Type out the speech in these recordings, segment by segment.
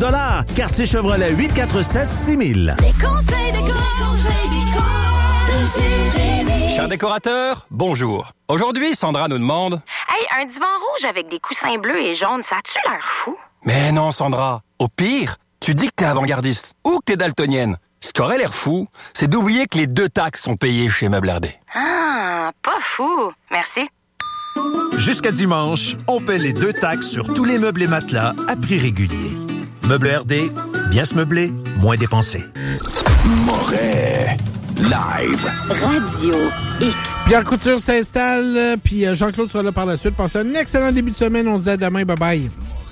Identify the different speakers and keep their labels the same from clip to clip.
Speaker 1: Quartier Chevrolet 847-6000.
Speaker 2: Les conseils de Jérémy.
Speaker 3: Cher décorateur, bonjour. Aujourd'hui, Sandra nous demande...
Speaker 4: Hey, un divan rouge avec des coussins bleus et jaunes, ça a-tu l'air fou?
Speaker 3: Mais non, Sandra. Au pire, tu dis que t'es avant-gardiste ou que t'es daltonienne. Ce qui aurait l'air fou, c'est d'oublier que les 2 taxes sont payées chez Meubles RD.
Speaker 4: Ah, pas fou. Merci.
Speaker 5: Jusqu'à dimanche, on paie les 2 taxes sur tous les meubles et matelas à prix régulier. Meubles RD, bien se meubler, moins dépenser.
Speaker 6: Moret Live.
Speaker 2: Radio X.
Speaker 7: Pierre Couture s'installe, puis Jean-Claude sera là par la suite. Passez un excellent début de semaine. On se dit à demain. Bye-bye.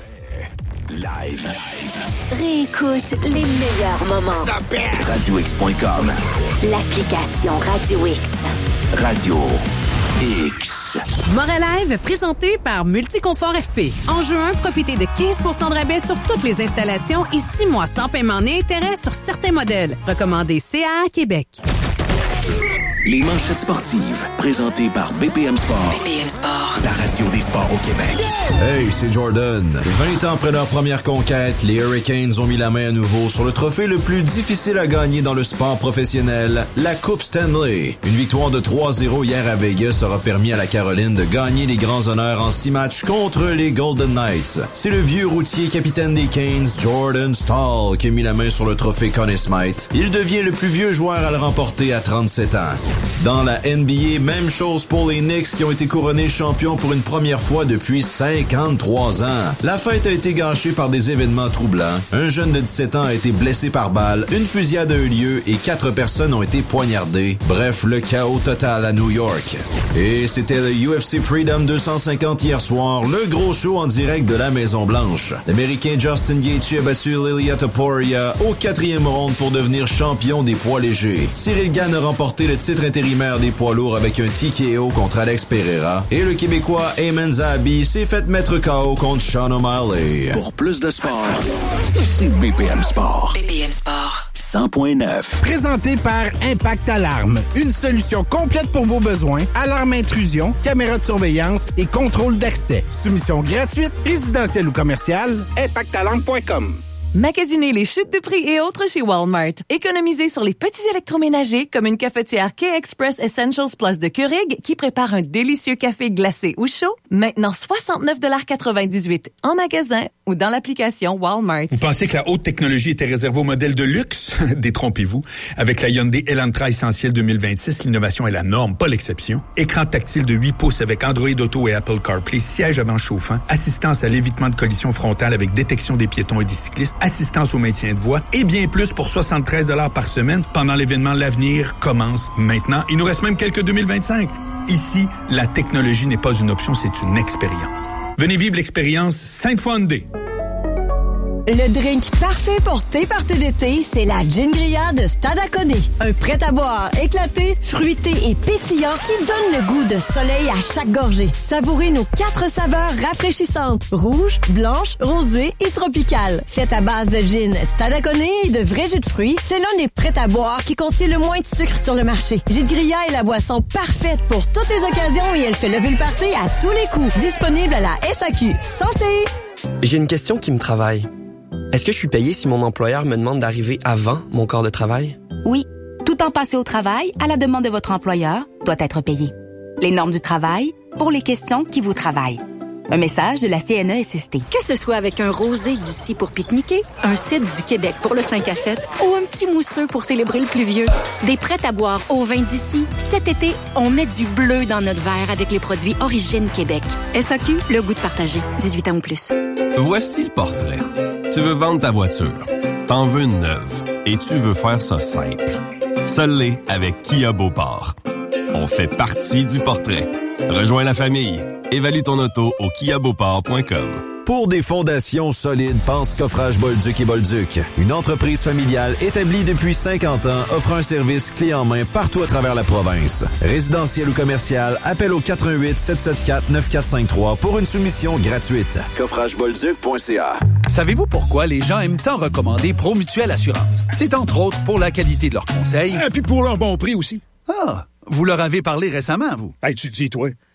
Speaker 6: Live.
Speaker 2: Réécoute les meilleurs moments.
Speaker 6: RadioX.com.
Speaker 2: L'application Radio X.
Speaker 6: Radio X.
Speaker 8: Moret Live, présenté par Multiconfort FP. En juin, profitez de 15% de rabais sur toutes les installations et 6 mois sans paiement ni intérêt sur certains modèles. Recommandé CAA Québec.
Speaker 6: Les manchettes sportives, présentées par BPM Sport.
Speaker 2: BPM Sport.
Speaker 6: La radio des sports au Québec.
Speaker 9: Hey, c'est Jordan. 20 ans après leur première conquête, les Hurricanes ont mis la main à nouveau sur le trophée le plus difficile à gagner dans le sport professionnel, la Coupe Stanley. Une victoire de 3-0 hier à Vegas aura permis à la Caroline de gagner les grands honneurs en 6 matchs contre les Golden Knights. C'est le vieux routier capitaine des Canes, Jordan Staal, qui a mis la main sur le trophée Conn Smythe. Il devient le plus vieux joueur à le remporter à 37 ans. Dans la NBA, même chose pour les Knicks qui ont été couronnés champions pour une première fois depuis 53 ans. La fête a été gâchée par des événements troublants. Un jeune de 17 ans a été blessé par balle, une fusillade a eu lieu et 4 personnes ont été poignardées. Bref, le chaos total à New York. Et c'était le UFC Freedom 250 hier soir, le gros show en direct de la Maison-Blanche. L'Américain Justin Gaethje a battu Lilia Topuria au 4e round pour devenir champion des poids légers. Cyril Gane a remporté le titre intérimaire des poids lourds avec un TKO contre Alex Pereira. Et le Québécois Ayman Zahabi s'est fait mettre KO contre Sean O'Malley.
Speaker 6: Pour plus de sport, c'est BPM Sport.
Speaker 2: BPM Sport.
Speaker 6: 100.9.
Speaker 7: Présenté par Impact Alarme. Une solution complète pour vos besoins. Alarme intrusion, caméra de surveillance et contrôle d'accès. Soumission gratuite, résidentielle ou commerciale. ImpactAlarme.com.
Speaker 10: Magasinez les chutes de prix et autres chez Walmart. Économisez sur les petits électroménagers comme une cafetière K-Express Essentials Plus de Keurig qui prépare un délicieux café glacé ou chaud. Maintenant 69,98$ en magasin ou dans l'application Walmart.
Speaker 11: Vous pensez que la haute technologie était réservée aux modèles de luxe? Détrompez-vous. Avec la Hyundai Elantra Essentiel 2026, l'innovation est la norme, pas l'exception. Écran tactile de 8 pouces avec Android Auto et Apple CarPlay, siège avant chauffant, assistance à l'évitement de collision frontale avec détection des piétons et des cyclistes, assistance au maintien de voie et bien plus pour 73$ par semaine pendant l'événement L'Avenir commence maintenant. Il nous reste même quelques 2025. Ici, la technologie n'est pas une option, c'est une expérience. Venez vivre l'expérience Sainte-Foy Hyundai.
Speaker 12: Le drink parfait pour tes parties d'été, c'est la Gingria de Stade Acconé. Un prêt-à-boire éclaté, fruité et pétillant qui donne le goût de soleil à chaque gorgée. Savourez nos 4 saveurs rafraîchissantes, rouge, blanche, rosée et tropicale. Faites à base de gin Stade Acconé et de vrais jus de fruits, c'est l'un des prêt-à-boire qui contient le moins de sucre sur le marché. Gingria est la boisson parfaite pour toutes les occasions et elle fait lever le party à tous les coups. Disponible à la SAQ. Santé!
Speaker 13: J'ai une question qui me travaille. Est-ce que je suis payé si mon employeur me demande d'arriver avant mon corps de travail?
Speaker 14: Oui. Tout temps passé au travail, à la demande de votre employeur, doit être payé. Les normes du travail, pour les questions qui vous travaillent. Un message de la CNESST.
Speaker 15: Que ce soit avec un rosé d'ici pour pique-niquer, un cidre du Québec pour le 5 à 7 ou un petit mousseux pour célébrer le plus vieux, des prêts à boire au vin d'ici, cet été, on met du bleu dans notre verre avec les produits Origine Québec. SAQ, le goût de partager. 18 ans ou plus.
Speaker 16: Voici le portrait. Tu veux vendre ta voiture. T'en veux une neuve. Et tu veux faire ça simple. Seul l'est avec Kia Beauport. On fait partie du portrait. Rejoins la famille. Évalue ton auto au kiabeauport.com.
Speaker 9: Pour des fondations solides, pense Coffrage Bolduc et Bolduc. Une entreprise familiale établie depuis 50 ans offre un service clé en main partout à travers la province. Résidentiel ou commercial, appel au 418-774-9453 pour une soumission gratuite. Coffragebolduc.ca.
Speaker 17: Savez-vous pourquoi les gens aiment tant recommander Promutuelle Assurance? C'est entre autres pour la qualité de leurs conseils.
Speaker 18: Et puis pour leur bon prix aussi.
Speaker 17: Ah, vous leur avez parlé récemment, vous?
Speaker 18: Hey, tu dis, toi.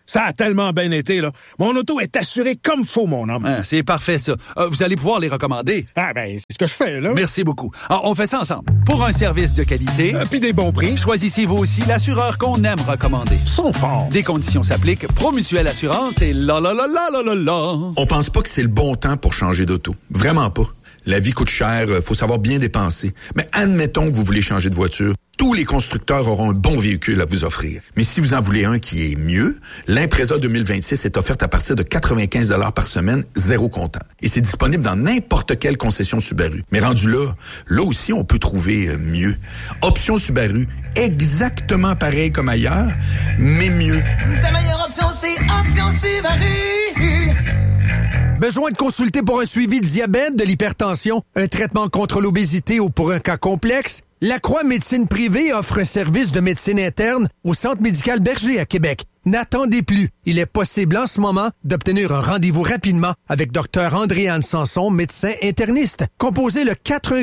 Speaker 7: Ça a tellement bien été, là. Mon auto est assurée comme faut, mon homme.
Speaker 17: Ah, c'est parfait, ça. Vous allez pouvoir les recommader.
Speaker 7: Ah, ben, c'est ce que je fais, là.
Speaker 17: Merci beaucoup. Alors, on fait ça ensemble. Pour un service de qualité...
Speaker 7: puis des bons prix.
Speaker 17: Choisissez vous aussi l'assureur qu'on aime recommander.
Speaker 7: Ils sont forts.
Speaker 17: Des conditions s'appliquent. Promutuelle Assurance et la.
Speaker 11: On pense pas que c'est le bon temps pour changer d'auto. Vraiment pas. La vie coûte cher, faut savoir bien dépenser. Mais admettons que vous voulez changer de voiture. Tous les constructeurs auront un bon véhicule à vous offrir. Mais si vous en voulez un qui est mieux, l'Impreza 2026 est offerte à partir de 95 $ par semaine, zéro comptant. Et c'est disponible dans n'importe quelle concession Subaru. Mais rendu là aussi, on peut trouver mieux. Option Subaru, exactement pareil comme ailleurs, mais mieux.
Speaker 18: Ta meilleure option, c'est Option Subaru.
Speaker 19: Besoin de consulter pour un suivi de diabète, de l'hypertension, un traitement contre l'obésité ou pour un cas complexe? La Croix Médecine Privée offre un service de médecine interne au Centre médical Berger à Québec. N'attendez plus. Il est possible en ce moment d'obtenir un rendez-vous rapidement avec Dr Andréane Sanson, médecin interniste. Composez le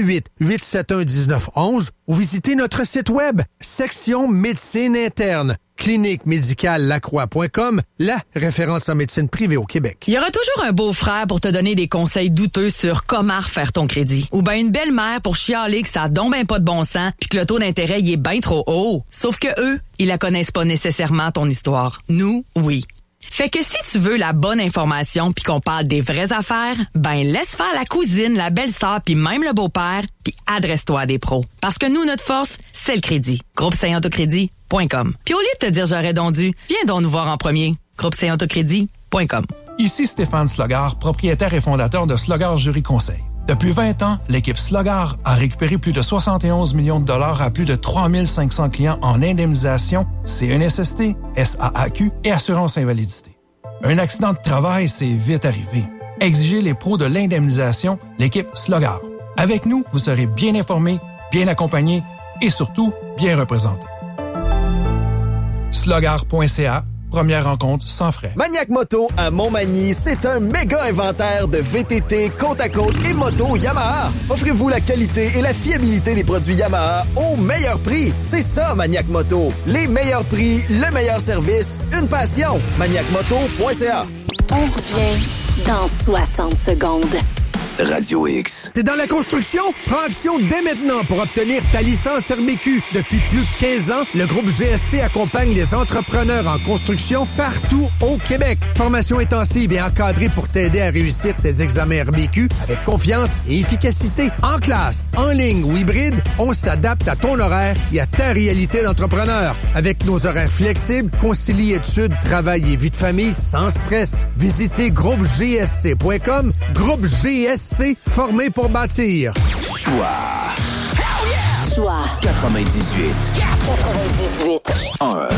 Speaker 19: 418-871-1911 ou visitez notre site web, section médecine interne. cliniquemédicale-lacroix.com, la référence en médecine privée au Québec.
Speaker 10: Il y aura toujours un beau-frère pour te donner des conseils douteux sur comment refaire ton crédit. Ou bien une belle-mère pour chialer que ça a donc ben pas de bon sens puis que le taux d'intérêt il est bien trop haut. Sauf que eux, ils la connaissent pas nécessairement ton histoire. Nous, oui. Fait que si tu veux la bonne information puis qu'on parle des vraies affaires, ben laisse faire la cousine, la belle-sœur puis même le beau-père puis adresse-toi à des pros. Parce que nous, notre force, c'est le crédit. GroupeSaintAutocrédit.com. Puis au lieu de te dire j'aurais donc dû, viens donc nous voir en premier. GroupeSaintAutocrédit.com.
Speaker 20: Ici Stéphane Slogard, propriétaire et fondateur de Slogard Jury Conseil. Depuis 20 ans, l'équipe Slogard a récupéré plus de 71 millions de dollars à plus de 3500 clients en indemnisation, CNSST, SAAQ et assurance invalidité. Un accident de travail, c'est vite arrivé. Exigez les pros de l'indemnisation, l'équipe Slogard. Avec nous, vous serez bien informé, bien accompagné et surtout bien représenté. Slogard.ca. Première rencontre sans frais.
Speaker 21: Maniac Moto à Montmagny, c'est un méga inventaire de VTT, côte à côte et moto Yamaha. Offrez-vous la qualité et la fiabilité des produits Yamaha au meilleur prix. C'est ça, Maniac Moto. Les meilleurs prix, le meilleur service, une passion. ManiacMoto.ca.
Speaker 2: On revient dans 60 secondes.
Speaker 6: Radio X.
Speaker 19: T'es dans la construction? Prends action dès maintenant pour obtenir ta licence RBQ. Depuis plus de 15 ans, le groupe GSC accompagne les entrepreneurs en construction partout au Québec. Formation intensive et encadrée pour t'aider à réussir tes examens RBQ avec confiance et efficacité. En classe, en ligne ou hybride, on s'adapte à ton horaire et à ta réalité d'entrepreneur. Avec nos horaires flexibles, concilie études, travail et vie de famille sans stress. Visitez groupegsc.com. Groupe GSC. Formé pour bâtir.
Speaker 6: Choix.
Speaker 2: Choix.
Speaker 6: 98. 1.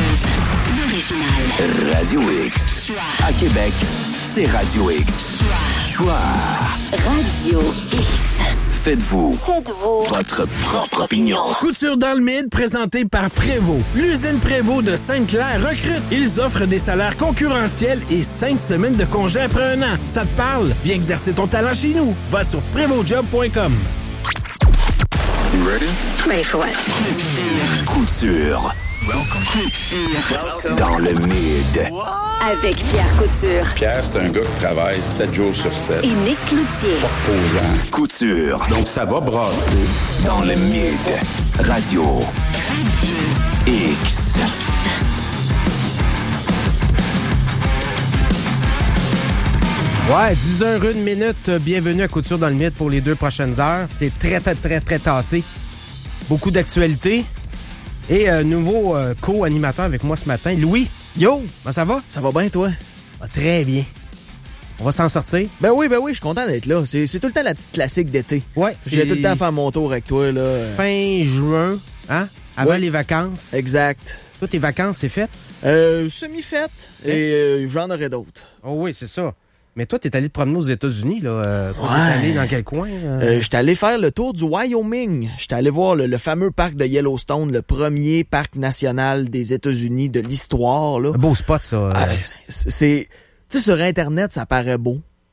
Speaker 6: Radio X. À Québec, c'est Radio X. Choix.
Speaker 2: Radio X.
Speaker 6: Faites-vous votre propre opinion.
Speaker 7: Couture dans le mid, présentée par Prévost. L'usine Prévost de Sainte-Claire recrute. Ils offrent des salaires concurrentiels et 5 semaines de congé après un an. Ça te parle? Viens exercer ton talent chez nous. Va sur prévostjob.com.
Speaker 6: You ready?
Speaker 2: Ready for what?
Speaker 6: Couture. Dans le mid.
Speaker 2: Avec Pierre Couture.
Speaker 22: Pierre, c'est un gars qui travaille 7 jours sur 7.
Speaker 2: Et Nick Cloutier.
Speaker 22: Posant.
Speaker 6: Couture.
Speaker 22: Donc, ça va brasser.
Speaker 6: Dans le mid. Radio X.
Speaker 23: Ouais, 10h01. Bienvenue à Couture dans le mid pour les 2 prochaines heures. C'est très tassé. Beaucoup d'actualités. Et nouveau co-animateur avec moi ce matin, Louis.
Speaker 13: Yo!
Speaker 23: Ben, ça va?
Speaker 13: Ça va bien, toi?
Speaker 23: Ah, très bien. On va s'en sortir?
Speaker 13: Ben oui, je suis content d'être là. C'est tout le temps la petite classique d'été.
Speaker 23: Ouais.
Speaker 13: Je vais tout le temps faire mon tour avec toi, là.
Speaker 23: Fin juin, hein? Avant les vacances.
Speaker 13: Exact.
Speaker 23: Toi, tes vacances, c'est fait?
Speaker 13: Semi-faites. Et j'en aurai d'autres.
Speaker 23: Oh oui, c'est ça. Mais toi, t'es allé te promener aux États-Unis, là. T'es allé dans quel coin?
Speaker 13: J'étais allé faire le tour du Wyoming. J'étais allé voir le fameux parc de Yellowstone, le premier parc national des États-Unis de l'histoire, là.
Speaker 23: Un beau spot, ça.
Speaker 13: Tu sais, sur Internet, ça paraît beau.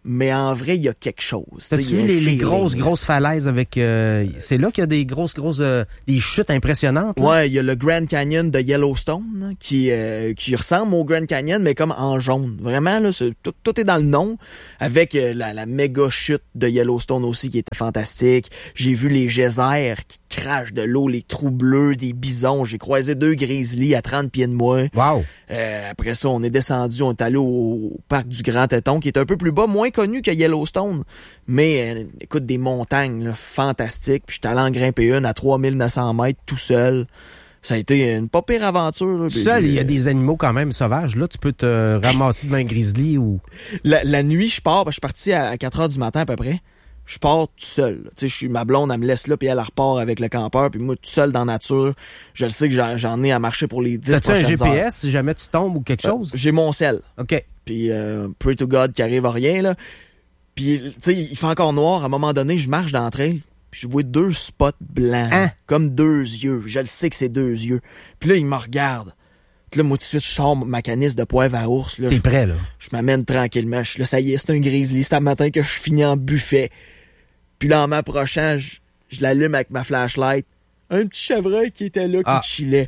Speaker 13: mais en vrai, il y a quelque chose.
Speaker 23: T'as-tu vu les grosses falaises avec... c'est là qu'il y a des grosses des chutes impressionnantes? Là?
Speaker 13: Ouais, il y a le Grand Canyon de Yellowstone qui ressemble au Grand Canyon, mais comme en jaune. Vraiment, là, tout est dans le nom, avec la méga chute de Yellowstone aussi qui était fantastique. J'ai vu les geysers qui crachent de l'eau, les trous bleus, des bisons. J'ai croisé 2 grizzlies à 30 pieds de moi.
Speaker 23: Wow!
Speaker 13: Après ça, on est descendu, on est allé au parc du Grand Teton, qui est un peu plus bas, moins connu que Yellowstone. Mais, écoute, des montagnes là, fantastiques. Puis j'étais allé en grimper une à 3900 mètres tout seul. Ça a été une pas pire aventure. Là.
Speaker 23: Seul, il y a des animaux quand même sauvages. Là, tu peux te ramasser devant un grizzly ou...
Speaker 13: La nuit, je pars, je suis parti à 4 heures du matin à peu près. Je pars tout seul. Tu sais, ma blonde, elle me laisse là, puis elle repart avec le campeur, puis moi, tout seul dans la nature, je le sais que j'en ai à marcher pour les 10 prochaines heures.
Speaker 23: T'as-tu un GPS si jamais tu tombes ou quelque chose?
Speaker 13: J'ai mon sel.
Speaker 23: OK.
Speaker 13: Puis, pray to God qu'il arrive à rien, là. Puis, tu sais, il fait encore noir. À un moment donné, je marche dans le trail, puis je vois 2 spots blancs, comme 2 yeux. Je le sais que c'est 2 yeux. Puis là, il me regarde. Puis là, moi, tout de suite, je sors ma canisse de poivre à ours. Là.
Speaker 23: T'es prêt, là? Je
Speaker 13: m'amène tranquillement. Là, ça y est, c'est un grizzly. C'est un matin que je finis en buffet. Puis là, en m'approchant, je l'allume avec ma flashlight. Un petit chevreuil qui était là, qui chillait.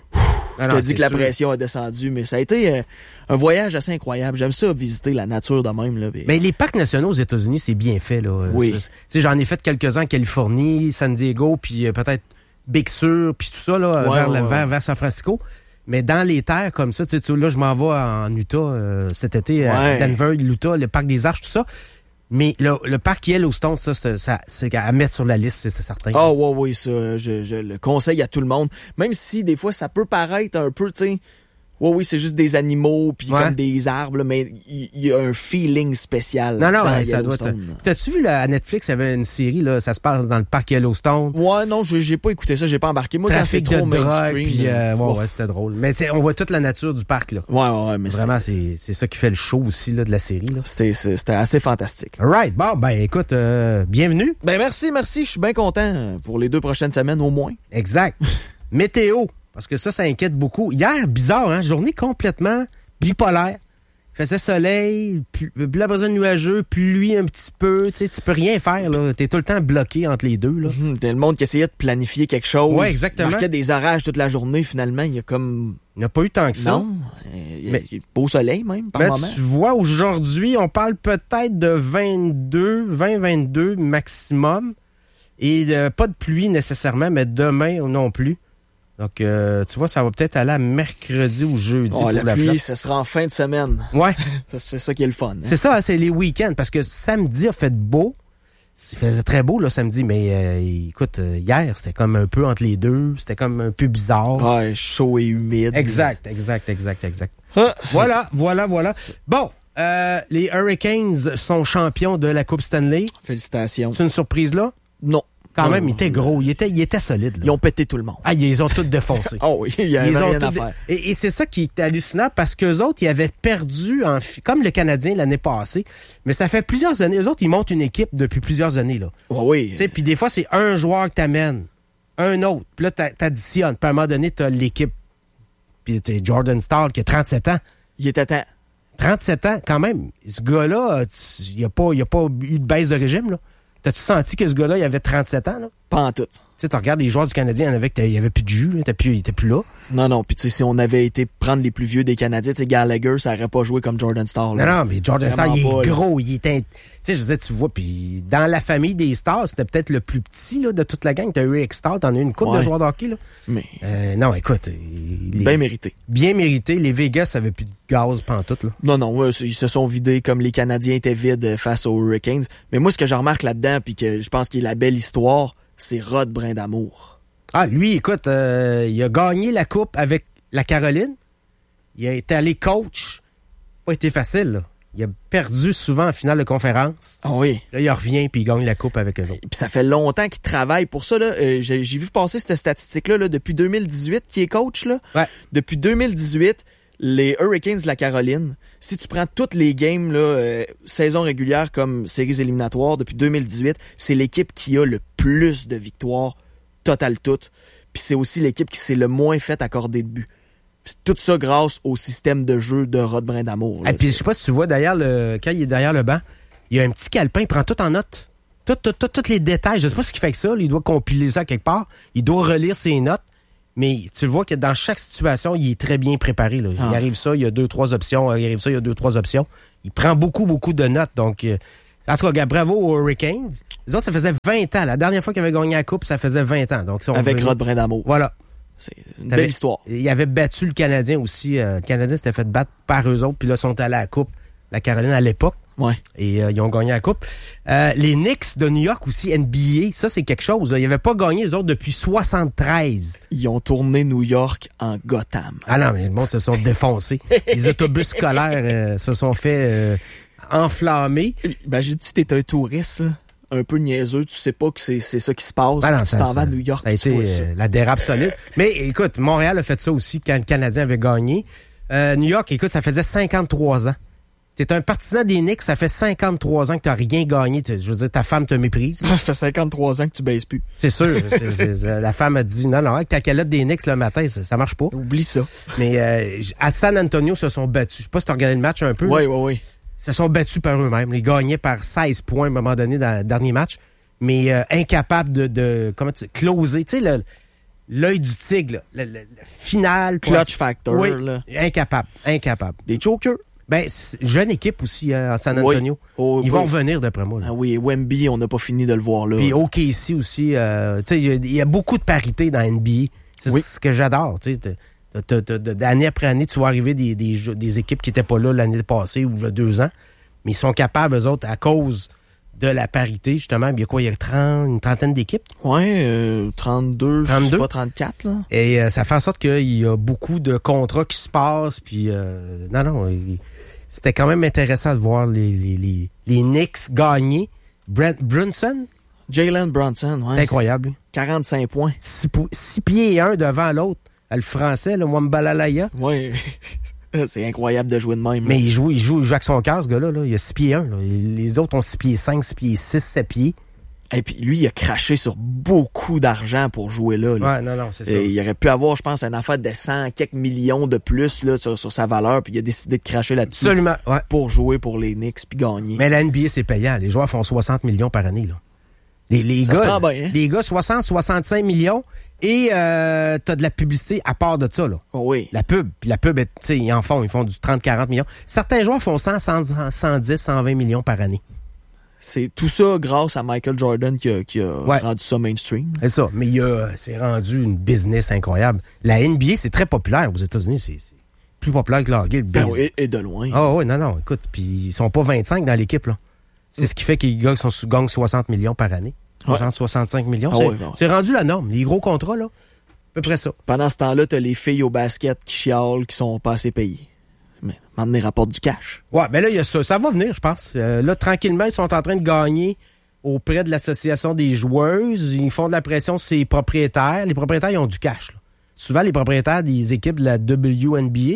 Speaker 13: Je te dis que la pression a descendu, mais ça a été un voyage assez incroyable. J'aime ça, visiter la nature de même. Là.
Speaker 23: Mais les parcs nationaux aux États-Unis, c'est bien fait. Là.
Speaker 13: Oui.
Speaker 23: J'en ai fait quelques-uns en Californie, San Diego, puis peut-être Big Sur, puis tout ça, là, vers San Francisco. Mais dans les terres comme ça, là, je m'en vais en Utah cet été, à Denver, l'Utah, le parc des Arches, tout ça. Mais le parc Yellowstone, ça c'est à mettre sur la liste, c'est certain.
Speaker 13: Ah oui, ça, je le conseille à tout le monde. Même si des fois ça peut paraître un peu, tu sais, oui, c'est juste des animaux puis comme des arbres, là, mais il y a un feeling spécial.
Speaker 23: Non, ça doit être. T'as-tu vu à Netflix, il y avait une série là, ça se passe dans le parc Yellowstone.
Speaker 13: Ouais, non, j'ai pas écouté ça, j'ai pas embarqué. Moi,
Speaker 23: Trafic
Speaker 13: quand c'est trop
Speaker 23: de drogue,
Speaker 13: mainstream.
Speaker 23: Puis, ouais, c'était drôle. Mais on voit toute la nature du parc là.
Speaker 13: Ouais, mais
Speaker 23: vraiment, c'est ça qui fait le show aussi là de la série là.
Speaker 13: C'était assez fantastique.
Speaker 23: Right, bon, ben écoute, bienvenue.
Speaker 13: Ben merci, je suis bien content pour les 2 prochaines semaines au moins.
Speaker 23: Exact. Météo. Parce que ça inquiète beaucoup. Hier, bizarre, hein? Journée complètement bipolaire. Il faisait soleil, puis après ça, nuageux, pluie un petit peu. Tu sais, tu peux rien faire, là. T'es tout le temps bloqué entre les deux, là.
Speaker 13: T'as le monde qui essayait de planifier quelque chose.
Speaker 23: Ouais, exactement.
Speaker 13: Il marquait des orages toute la journée, finalement. Il y a comme...
Speaker 23: Il n'y a pas eu tant que ça.
Speaker 13: Non. Il y a beau soleil, même, par moment.
Speaker 23: Tu vois, aujourd'hui, on parle peut-être de 20-22 maximum. Et pas de pluie nécessairement, mais demain non plus. Donc, tu vois, ça va peut-être aller à mercredi ou jeudi pour la
Speaker 13: pluie, ça sera en fin de semaine.
Speaker 23: Ouais.
Speaker 13: C'est ça qui est le fun. Hein?
Speaker 23: C'est ça, c'est les week-ends. Parce que samedi a fait beau. Il faisait très beau, là, samedi. Mais écoute, hier, c'était comme un peu entre les deux. C'était comme un peu bizarre.
Speaker 13: Ouais, chaud et humide.
Speaker 23: Exact. Ah. Voilà. Bon, les Hurricanes sont champions de la Coupe Stanley.
Speaker 13: Félicitations.
Speaker 23: C'est une surprise, là?
Speaker 13: Non.
Speaker 23: Quand même, il était gros, il était solide. Là.
Speaker 13: Ils ont pété tout le monde.
Speaker 23: Ah, ils ont tous défoncé.
Speaker 13: Oh oui, il y a rien à faire.
Speaker 23: Et c'est ça qui est hallucinant parce qu'eux autres, ils avaient perdu, comme le Canadien l'année passée, mais ça fait plusieurs années. Eux autres, ils montent une équipe depuis plusieurs années. Là.
Speaker 13: Oh oui.
Speaker 23: Tu sais, puis des fois, c'est un joueur que t'amènes, un autre, puis là, t'additionnes. Puis à un moment donné, t'as l'équipe. Puis t'es Jordan Staal qui a 37 ans.
Speaker 13: Il était temps.
Speaker 23: 37 ans, quand même. Ce gars-là, il n'y a pas eu de baisse de régime, là. T'as-tu senti que ce gars-là, il avait 37 ans, là?
Speaker 13: Pas en tout.
Speaker 23: Tu sais, tu regardes les joueurs du Canadien, il y avait plus de jus, il était plus là.
Speaker 13: Non, puis tu sais, si on avait été prendre les plus vieux des Canadiens, tu sais, Gallagher, ça aurait pas joué comme Jordan Staal.
Speaker 23: Non, mais Jordan Staal, il est gros, il était... Tu sais, je disais, tu vois, puis dans la famille des stars, c'était peut-être le plus petit, là, de toute la gang. T'as eu Eric Staal, t'en as eu une couple de joueurs de hockey, là.
Speaker 13: Mais...
Speaker 23: non, écoute...
Speaker 13: Bien mérité.
Speaker 23: Bien mérité. Les Vegas avaient plus de gaz pantoute, là.
Speaker 13: Non, ils se sont vidés comme les Canadiens étaient vides face aux Hurricanes. Mais moi, ce que je remarque là-dedans, puis que je pense qu'il est la belle histoire, c'est Rod Brindamour.
Speaker 23: Ah, lui, écoute, il a gagné la coupe avec la Caroline. Il a été allé coach. Pas été facile, là. Il a perdu souvent en finale de conférence.
Speaker 13: Ah oui.
Speaker 23: Là, il revient puis il gagne la coupe avec eux autres.
Speaker 13: Puis ça fait longtemps qu'il travaille pour ça. Là. J'ai vu passer cette statistique-là là, depuis 2018 qu'il est coach. Là.
Speaker 23: Ouais.
Speaker 13: Depuis 2018, les Hurricanes de la Caroline, si tu prends toutes les games, là, saison régulière comme séries éliminatoires, depuis 2018, c'est l'équipe qui a le plus de victoires totales toutes. Puis c'est aussi l'équipe qui s'est le moins fait accorder de buts. Puis tout ça grâce au système de jeu de Rod Brindamour.
Speaker 23: Et puis je sais pas si tu vois derrière quand il est derrière le banc, il y a un petit calepin, il prend tout en note. Tous les détails. Je sais pas ce qu'il fait avec ça. Là. Il doit compiler ça quelque part. Il doit relire ses notes. Mais tu vois que dans chaque situation, il est très bien préparé. Là. Il arrive ça, il y a 2-3 options. Il arrive ça, il y a 2-3 options. Il prend beaucoup de notes. Donc, en tout cas, bravo aux Hurricanes. Les autres, ça faisait 20 ans. La dernière fois qu'ils avaient gagné la Coupe, ça faisait 20 ans. Donc,
Speaker 13: avec Rod Brindamour.
Speaker 23: Voilà.
Speaker 13: C'est une belle histoire.
Speaker 23: Il avait battu le Canadien aussi. Le Canadien s'était fait battre par eux autres. Puis là, ils sont allés à la Coupe. La Caroline à l'époque.
Speaker 13: Ouais.
Speaker 23: Et ils ont gagné la Coupe. Les Knicks de New York aussi, NBA, ça c'est quelque chose. Ils n'avaient pas gagné les autres depuis 73.
Speaker 13: Ils ont tourné New York en Gotham.
Speaker 23: Ah non, mais le monde se sont défoncés. Les autobus scolaires se sont fait enflammer.
Speaker 13: Imagine-tu, t'es un touriste, là, un peu niaiseux, tu sais pas que c'est ça qui se passe.
Speaker 23: Ah non,
Speaker 13: tu t'en vas à New York.
Speaker 23: Ça a été la dérape solide. Mais écoute, Montréal a fait ça aussi quand le Canadien avait gagné. New York, écoute, ça faisait 53 ans. T'es un partisan des Knicks, ça fait 53 ans que t'as rien gagné. Je veux dire, ta femme te méprise.
Speaker 13: Ça fait 53 ans que tu baises plus.
Speaker 23: C'est sûr. La femme a dit, non, avec ta calotte des Knicks le matin, ça marche pas.
Speaker 13: Oublie ça.
Speaker 23: Mais à San Antonio, se sont battus. Je sais pas si t'as regardé le match un peu.
Speaker 13: Oui.
Speaker 23: Ils se sont battus par eux-mêmes. Ils gagnaient par 16 points à un moment donné dans le dernier match. Mais incapables de comment tu closer. Tu sais, l'œil du tigre, le final.
Speaker 13: Clutch factor.
Speaker 23: Oui,
Speaker 13: là.
Speaker 23: Incapable.
Speaker 13: Des chokers.
Speaker 23: Ben, jeune équipe aussi à San Antonio. Ils vont revenir d'après moi. Là.
Speaker 13: Ah oui, Wemby, on n'a pas fini de le voir là.
Speaker 23: Puis OKC aussi. Tu sais, il y a beaucoup de parité dans NBA. C'est ce que j'adore. Tu sais, d'année après année, tu vois arriver des équipes qui n'étaient pas là l'année passée ou il y a 2 ans. Mais ils sont capables, eux autres, à cause de la parité, justement. Il y a quoi? Il y a une trentaine d'équipes?
Speaker 13: Oui, 32, je sais pas, 34. Là.
Speaker 23: Et ça fait en sorte qu'il y a beaucoup de contrats qui se passent. Puis, c'était quand même intéressant de voir les Knicks gagner. Brunson?
Speaker 13: Jalen Brunson, oui.
Speaker 23: C'est incroyable.
Speaker 13: 45 points.
Speaker 23: 6 pieds et 1 devant l'autre. Le français, le Mwambalalaya.
Speaker 13: Oui. C'est incroyable de jouer de même.
Speaker 23: Mais il joue avec son cœur, ce gars-là. Là. Il a 6 pieds 1. Là. Les autres ont 6 pieds 5, 6 pieds 6, 7 pieds.
Speaker 13: Et puis lui, il a craché sur beaucoup d'argent pour jouer là.
Speaker 23: Ouais, non, c'est ça.
Speaker 13: Et il aurait pu avoir, je pense, une affaire de 100 quelques millions de plus là, sur sa valeur, puis il a décidé de cracher là-dessus.
Speaker 23: Absolument, ouais.
Speaker 13: Pour jouer pour les Knicks puis gagner.
Speaker 23: Mais la NBA, c'est payant. Les joueurs font 60 millions par année. Là. Les gars, 60, 65 millions. Et t'as de la publicité à part de ça. Là.
Speaker 13: Oh oui.
Speaker 23: La pub, ils font du 30-40 millions. Certains joueurs font 100, 110, 120 millions par année.
Speaker 13: C'est tout ça grâce à Michael Jordan qui a rendu ça mainstream.
Speaker 23: C'est ça, mais c'est rendu une business incroyable. La NBA, c'est très populaire aux États-Unis. C'est plus populaire que le hockey.
Speaker 13: Et de loin.
Speaker 23: Ah oui, non, écoute, puis ils sont pas 25 dans l'équipe. Là. C'est ce qui fait qu'ils gagnent 60 millions par année. 65 millions. C'est rendu la norme. Les gros contrats, là, à peu près ça.
Speaker 13: Pendant ce temps-là, t'as les filles au basket qui chialent, qui sont pas assez payées. Mais maintenant, ils rapportent du cash.
Speaker 23: Ouais, ben là, il y a ça. Ça va venir, je pense. Là, tranquillement, ils sont en train de gagner auprès de l'association des joueuses. Ils font de la pression sur les propriétaires. Les propriétaires, ils ont du cash. Là. Souvent, les propriétaires des équipes de la WNBA,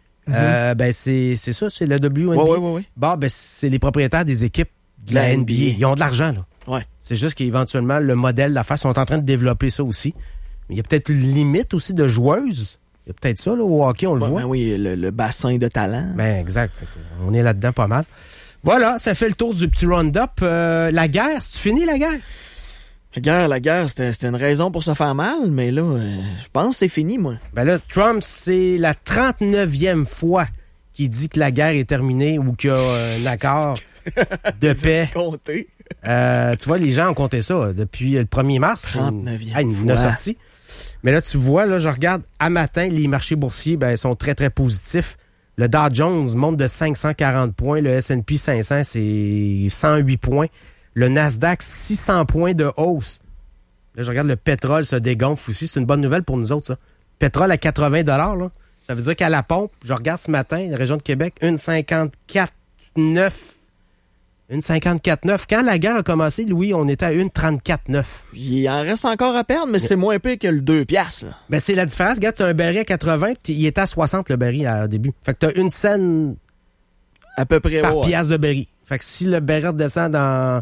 Speaker 23: c'est ça, c'est la WNBA.
Speaker 13: Oui.
Speaker 23: Bon, ben, c'est les propriétaires des équipes de la NBA. Ils ont de l'argent, là.
Speaker 13: Ouais.
Speaker 23: C'est juste qu'éventuellement, le modèle d'affaires sont en train de développer ça aussi. Mais il y a peut-être une limite aussi de joueuses. Il y a peut-être ça, là, au hockey, on le voit.
Speaker 13: Ben oui, le bassin de talent.
Speaker 23: Ben, exact. On est là-dedans pas mal. Voilà, ça fait le tour du petit round-up. La guerre, c'est-tu fini, la guerre?
Speaker 13: La guerre, c'était une raison pour se faire mal, mais là, je pense que c'est fini, moi.
Speaker 23: Ben là, Trump, c'est la 39e fois qu'il dit que la guerre est terminée ou qu'il y a un accord de paix. Tu vois, les gens ont compté ça depuis le 1er mars.
Speaker 13: 39e
Speaker 23: il en a sorti. Mais là, tu vois, là, je regarde, à matin, les marchés boursiers sont très, très positifs. Le Dow Jones monte de 540 points. Le S&P 500, c'est 108 points. Le Nasdaq, 600 points de hausse. Là, je regarde, le pétrole se dégonfle aussi. C'est une bonne nouvelle pour nous autres, ça. Pétrole à 80 $, là. Ça veut dire qu'à la pompe, je regarde ce matin, la région de Québec, 1,54,9. 1,54,9. Quand la guerre a commencé, Louis, on était à 1,34,9.
Speaker 13: Il en reste encore à perdre, mais c'est moins pire que le 2 $. Là.
Speaker 23: Ben, c'est la différence. Regarde, tu as un baril à 80, puis il était à 60 le baril au début. Fait que tu as une scène
Speaker 13: à peu près
Speaker 23: par piastre de baril. Fait que si le baril descend à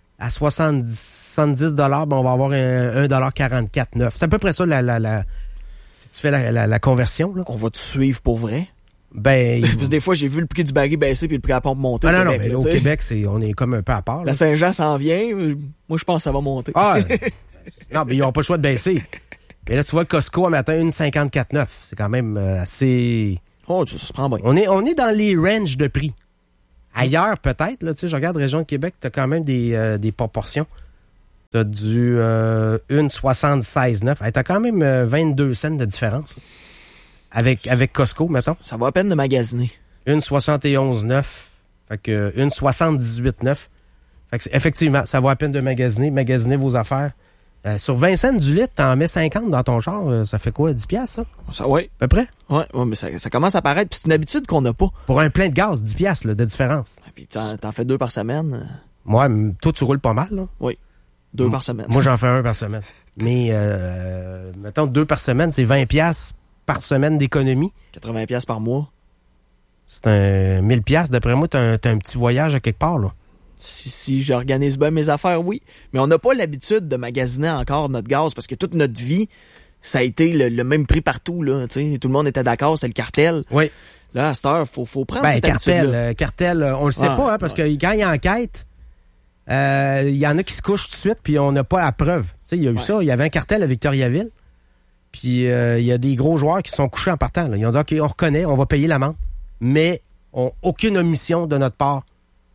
Speaker 23: 70 $, ben on va avoir un 1,44,9. C'est à peu près ça si tu fais la conversion. Là.
Speaker 13: On va te suivre pour vrai?
Speaker 23: Ben,
Speaker 13: Parce que des fois, j'ai vu le prix du baril baisser puis le prix à la pompe monter.
Speaker 23: non,
Speaker 13: Québec,
Speaker 23: mais
Speaker 13: là,
Speaker 23: au Québec, on est comme un peu à part. Là.
Speaker 13: La Saint-Jean s'en vient. Moi, je pense que ça va monter.
Speaker 23: Ah, non, mais ils n'ont pas le choix de baisser. Mais là, tu vois, le Costco, à matin, 1,54,9. C'est quand même assez...
Speaker 13: Oh, ça se prend bien.
Speaker 23: On est dans les ranges de prix. Ailleurs, peut-être, là, tu sais, je regarde Région de Québec, t'as quand même des proportions. T'as du 1,76,9. Hey, t'as quand même 22 cents de différence. Avec Costco, mettons.
Speaker 13: Ça vaut à peine de magasiner.
Speaker 23: 1,71,9. Fait que 1,78,9. Fait que effectivement, ça vaut à peine de magasiner vos affaires. Sur 20 cents du litre, t'en mets 50 dans ton char. Ça fait quoi, 10 piastres, ça?
Speaker 13: Oui.
Speaker 23: À peu près?
Speaker 13: Oui, mais ça commence à paraître. Puis c'est une habitude qu'on n'a pas.
Speaker 23: Pour un plein de gaz, 10 piastres là, de différence.
Speaker 13: Et puis t'en fais 2 par semaine.
Speaker 23: Moi, toi, tu roules pas mal, là.
Speaker 13: Oui. 2 par semaine.
Speaker 23: Moi, j'en fais 1 par semaine. Mais, mettons, 2 par semaine, c'est 20 piastres par semaine d'économie.
Speaker 13: 80 piastres par mois.
Speaker 23: C'est un 1000 piastres. D'après moi, t'as un petit voyage à quelque part, là.
Speaker 13: Si j'organise bien mes affaires, oui. Mais on n'a pas l'habitude de magasiner encore notre gaz parce que toute notre vie, ça a été le même prix partout, là. T'sais, tout le monde était d'accord, c'était le cartel.
Speaker 23: Oui.
Speaker 13: Là, à cette heure, faut prendre cette habitude-là.
Speaker 23: Cartel, on le sait pas, hein, parce que quand il y a enquête, il y en a qui se couchent tout de suite, puis on n'a pas la preuve. Il y a eu ça, il y avait un cartel à Victoriaville, puis il y a des gros joueurs qui se sont couchés en partant. Là. Ils ont dit, OK, on reconnaît, on va payer l'amende, mais aucune omission de notre part.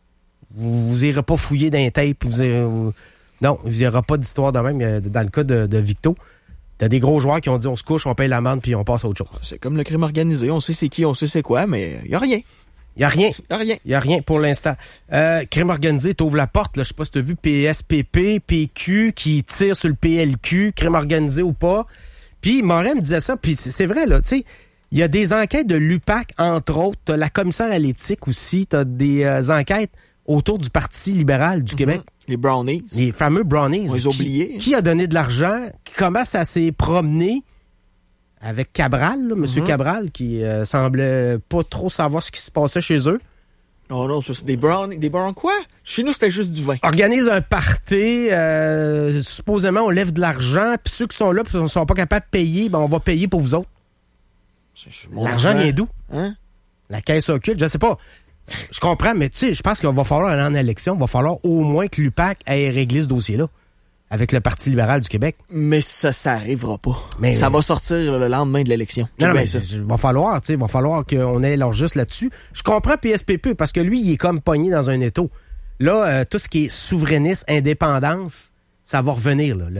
Speaker 23: Vous irez pas fouiller d'un tape. Non, vous n'aurez pas d'histoire de même. Dans le cas de Victo, t'as des gros joueurs qui ont dit on se couche, on paye l'amende, puis on passe à autre chose.
Speaker 13: C'est comme le crime organisé. On sait c'est qui, on sait c'est quoi, mais il n'y a rien.
Speaker 23: Il n'y a rien.
Speaker 13: Il n'y
Speaker 23: a rien pour l'instant. Crime organisé, t'ouvres la porte. Là, je sais pas si t'as vu PSPP, PQ qui tire sur le PLQ, crime organisé ou pas. Puis Morin me disait ça, puis c'est vrai, là, tu sais. Il y a des enquêtes de l'UPAC, entre autres. T'as la commissaire à l'éthique aussi. T'as des enquêtes autour du Parti libéral du Québec.
Speaker 13: Les Brownies.
Speaker 23: Les fameux Brownies.
Speaker 13: On les a oubliés.
Speaker 23: Qui a donné de l'argent, qui commence à s'y promener avec Cabral, là, M. Cabral, qui semblait pas trop savoir ce qui se passait chez eux.
Speaker 13: Oh non, ça c'est des Brownies. Des Brownies quoi? Chez nous, c'était juste du vin.
Speaker 23: Organise un party, supposément on lève de l'argent, puis ceux qui sont là, puis ne sont pas capables de payer, ben on va payer pour vous autres. L'argent vient d'où?
Speaker 13: Hein?
Speaker 23: La caisse occulte, je sais pas. Je comprends, mais tu sais, je pense qu'il va falloir aller en élection. Il va falloir au moins que l'UPAC ait réglé ce dossier-là avec le Parti libéral du Québec.
Speaker 13: Mais ça arrivera pas.
Speaker 23: Mais,
Speaker 13: ça va sortir le lendemain de l'élection.
Speaker 23: Non, mais il va falloir qu'on ait leur juste là-dessus. Je comprends PSPP parce que lui, il est comme pogné dans un étau. Là, tout ce qui est souverainiste, indépendance, ça va revenir. Là.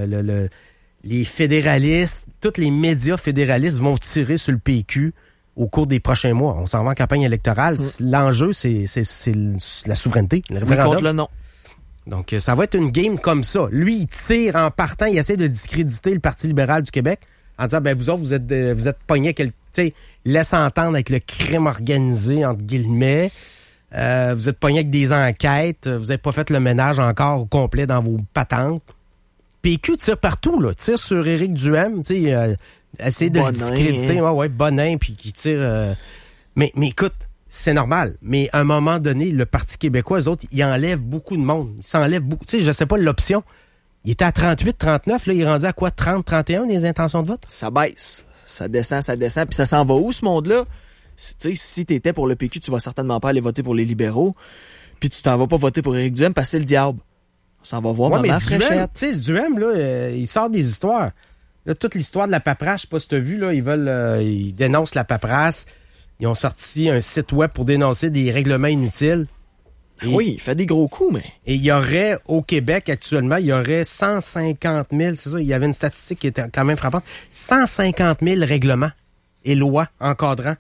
Speaker 23: Les fédéralistes, tous les médias fédéralistes vont tirer sur le PQ au cours des prochains mois. On s'en va en campagne électorale. L'enjeu, c'est la souveraineté, le référendum.
Speaker 13: Contre le non.
Speaker 23: Donc, ça va être une game comme ça. Lui, il tire en partant, il essaie de discréditer le Parti libéral du Québec en disant, ben vous autres, vous êtes pognés, laisse entendre avec le crime organisé, entre guillemets. Vous êtes pognés avec des enquêtes. Vous n'avez pas fait le ménage encore au complet dans vos patentes. PQ tire partout, là. Tire sur Éric Duhaime, tu sais, essayer de le discréditer. Bonin, puis qui tire... Mais écoute, c'est normal. Mais à un moment donné, le Parti québécois, eux autres, ils enlèvent beaucoup de monde. Ils s'enlèvent beaucoup. Tu sais, je sais pas l'option. Il était à 38, 39, là, il est rendu à quoi? 30, 31, les intentions de vote?
Speaker 13: Ça baisse. Ça descend. Puis ça s'en va où, ce monde-là? Tu sais, si t'étais pour le PQ, tu vas certainement pas aller voter pour les libéraux. Puis tu t'en vas pas voter pour Éric Duhaime parce que c'est le diable. On s'en va voir maman fraîchette.
Speaker 23: Tu sais, Duhaime, là, il sort des histoires. Là, toute l'histoire de la paperasse, je sais pas si tu as vu, là, ils dénoncent la paperasse. Ils ont sorti un site web pour dénoncer des règlements inutiles.
Speaker 13: Oui, il fait des gros coups, mais...
Speaker 23: Et il y aurait, au Québec, actuellement, il y aurait 150 000, c'est ça, il y avait une statistique qui était quand même frappante, 150 000 règlements et lois encadrant.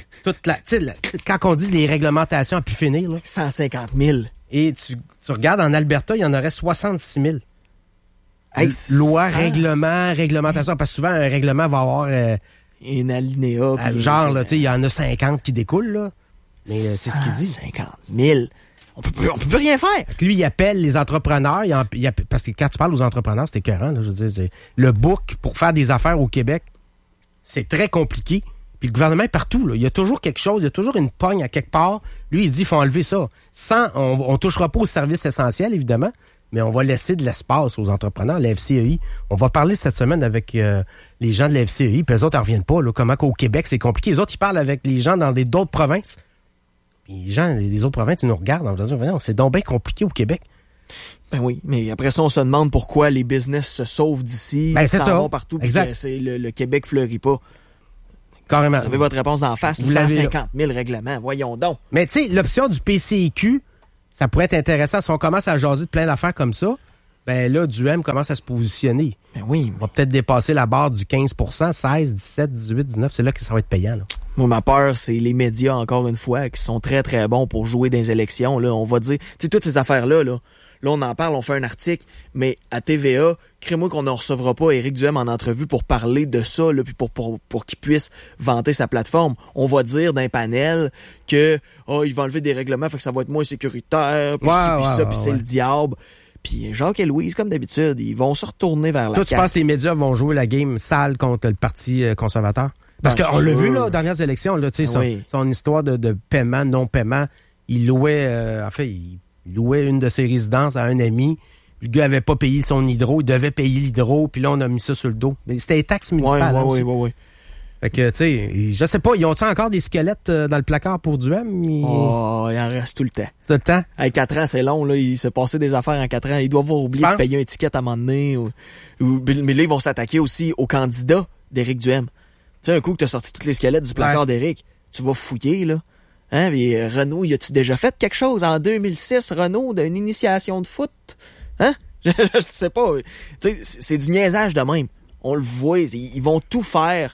Speaker 23: Quand on dit les réglementations à pu finir, là.
Speaker 13: 150 000.
Speaker 23: Et tu regardes, en Alberta, il y en aurait 66 000. Loi, règlement, réglementation. Parce que souvent, un règlement va avoir...
Speaker 13: une alinéa.
Speaker 23: Genre, là, tu sais, il y en a 50 qui découlent, là. Mais c'est ce qu'il dit.
Speaker 13: 50 000. On peut plus rien faire.
Speaker 23: Lui, il appelle les entrepreneurs. Parce que quand tu parles aux entrepreneurs, c'est écœurant, là. Je veux dire, le book pour faire des affaires au Québec, c'est très compliqué. Puis le gouvernement est partout, là. Il y a toujours quelque chose, il y a toujours une pogne à quelque part. Lui, il dit, il faut enlever ça. On touchera pas aux services essentiels, évidemment. mais on va laisser de l'espace aux entrepreneurs, la FCEI. On va parler cette semaine avec les gens de la FCEI, puis eux autres, ils reviennent pas, là, comment qu'au Québec, c'est compliqué. Les autres, ils parlent avec les gens dans d'autres provinces. Puis les gens des autres provinces, ils nous regardent en disant, c'est donc bien compliqué au Québec.
Speaker 13: Ben oui, mais après ça, on se demande pourquoi les business se sauvent d'ici,
Speaker 23: c'est
Speaker 13: s'en vont partout, puis le Québec fleurit pas.
Speaker 23: Carrément.
Speaker 13: Vous avez votre réponse d'en face, 150 000 règlements, voyons donc.
Speaker 23: Mais tu sais, l'option du PCIQ, ça pourrait être intéressant. Si on commence à jaser de plein d'affaires comme ça, ben là, Duhem commence à se positionner.
Speaker 13: Ben oui.
Speaker 23: On va peut-être dépasser la barre du 15 16, 17, 18, 19. C'est là que ça va être payant. Là.
Speaker 13: Moi, ma peur, c'est les médias, encore une fois, qui sont très, très bons pour jouer dans les élections. Là. On va dire, tu sais, toutes ces affaires-là, là, on en parle, on fait un article, mais à TVA, crée-moi qu'on ne recevra pas Éric Duhem en entrevue pour parler de ça, là, puis pour qu'il puisse vanter sa plateforme. On va dire d'un panel que il va enlever des règlements, fait que ça va être moins sécuritaire, puis c'est le diable. Puis Jacques et Louise, comme d'habitude, ils vont se retourner vers la
Speaker 23: CAQ. Toi, tu penses que les médias vont jouer la game sale contre le Parti conservateur? Parce qu'on l'a vu, là, aux dernières élections, là, tu sais, son histoire de paiement, non-paiement, il louait, il louait une de ses résidences à un ami. Le gars avait pas payé son hydro, il devait payer l'hydro, puis là, on a mis ça sur le dos. Mais c'était les taxes municipales.
Speaker 13: Oui.
Speaker 23: Fait que, tu sais, je sais pas, ils ont-ils encore des squelettes dans le placard pour Duhem?
Speaker 13: Il en reste tout le temps.
Speaker 23: Tout le temps?
Speaker 13: À 4 ans, c'est long, là. Il s'est passé des affaires en 4 ans. Ils doivent avoir oublié de payer un ticket à un moment donné. Mais là, ils vont s'attaquer aussi aux candidats d'Éric Duhem. Tu sais, un coup que t'as sorti tous les squelettes du placard d'Éric, tu vas fouiller, là. Hein, mais Renaud, y a-tu déjà fait quelque chose en 2006, Renaud, d'une initiation de foot? Hein? Je sais pas. Tu sais, c'est du niaisage de même. On le voit, ils vont tout faire.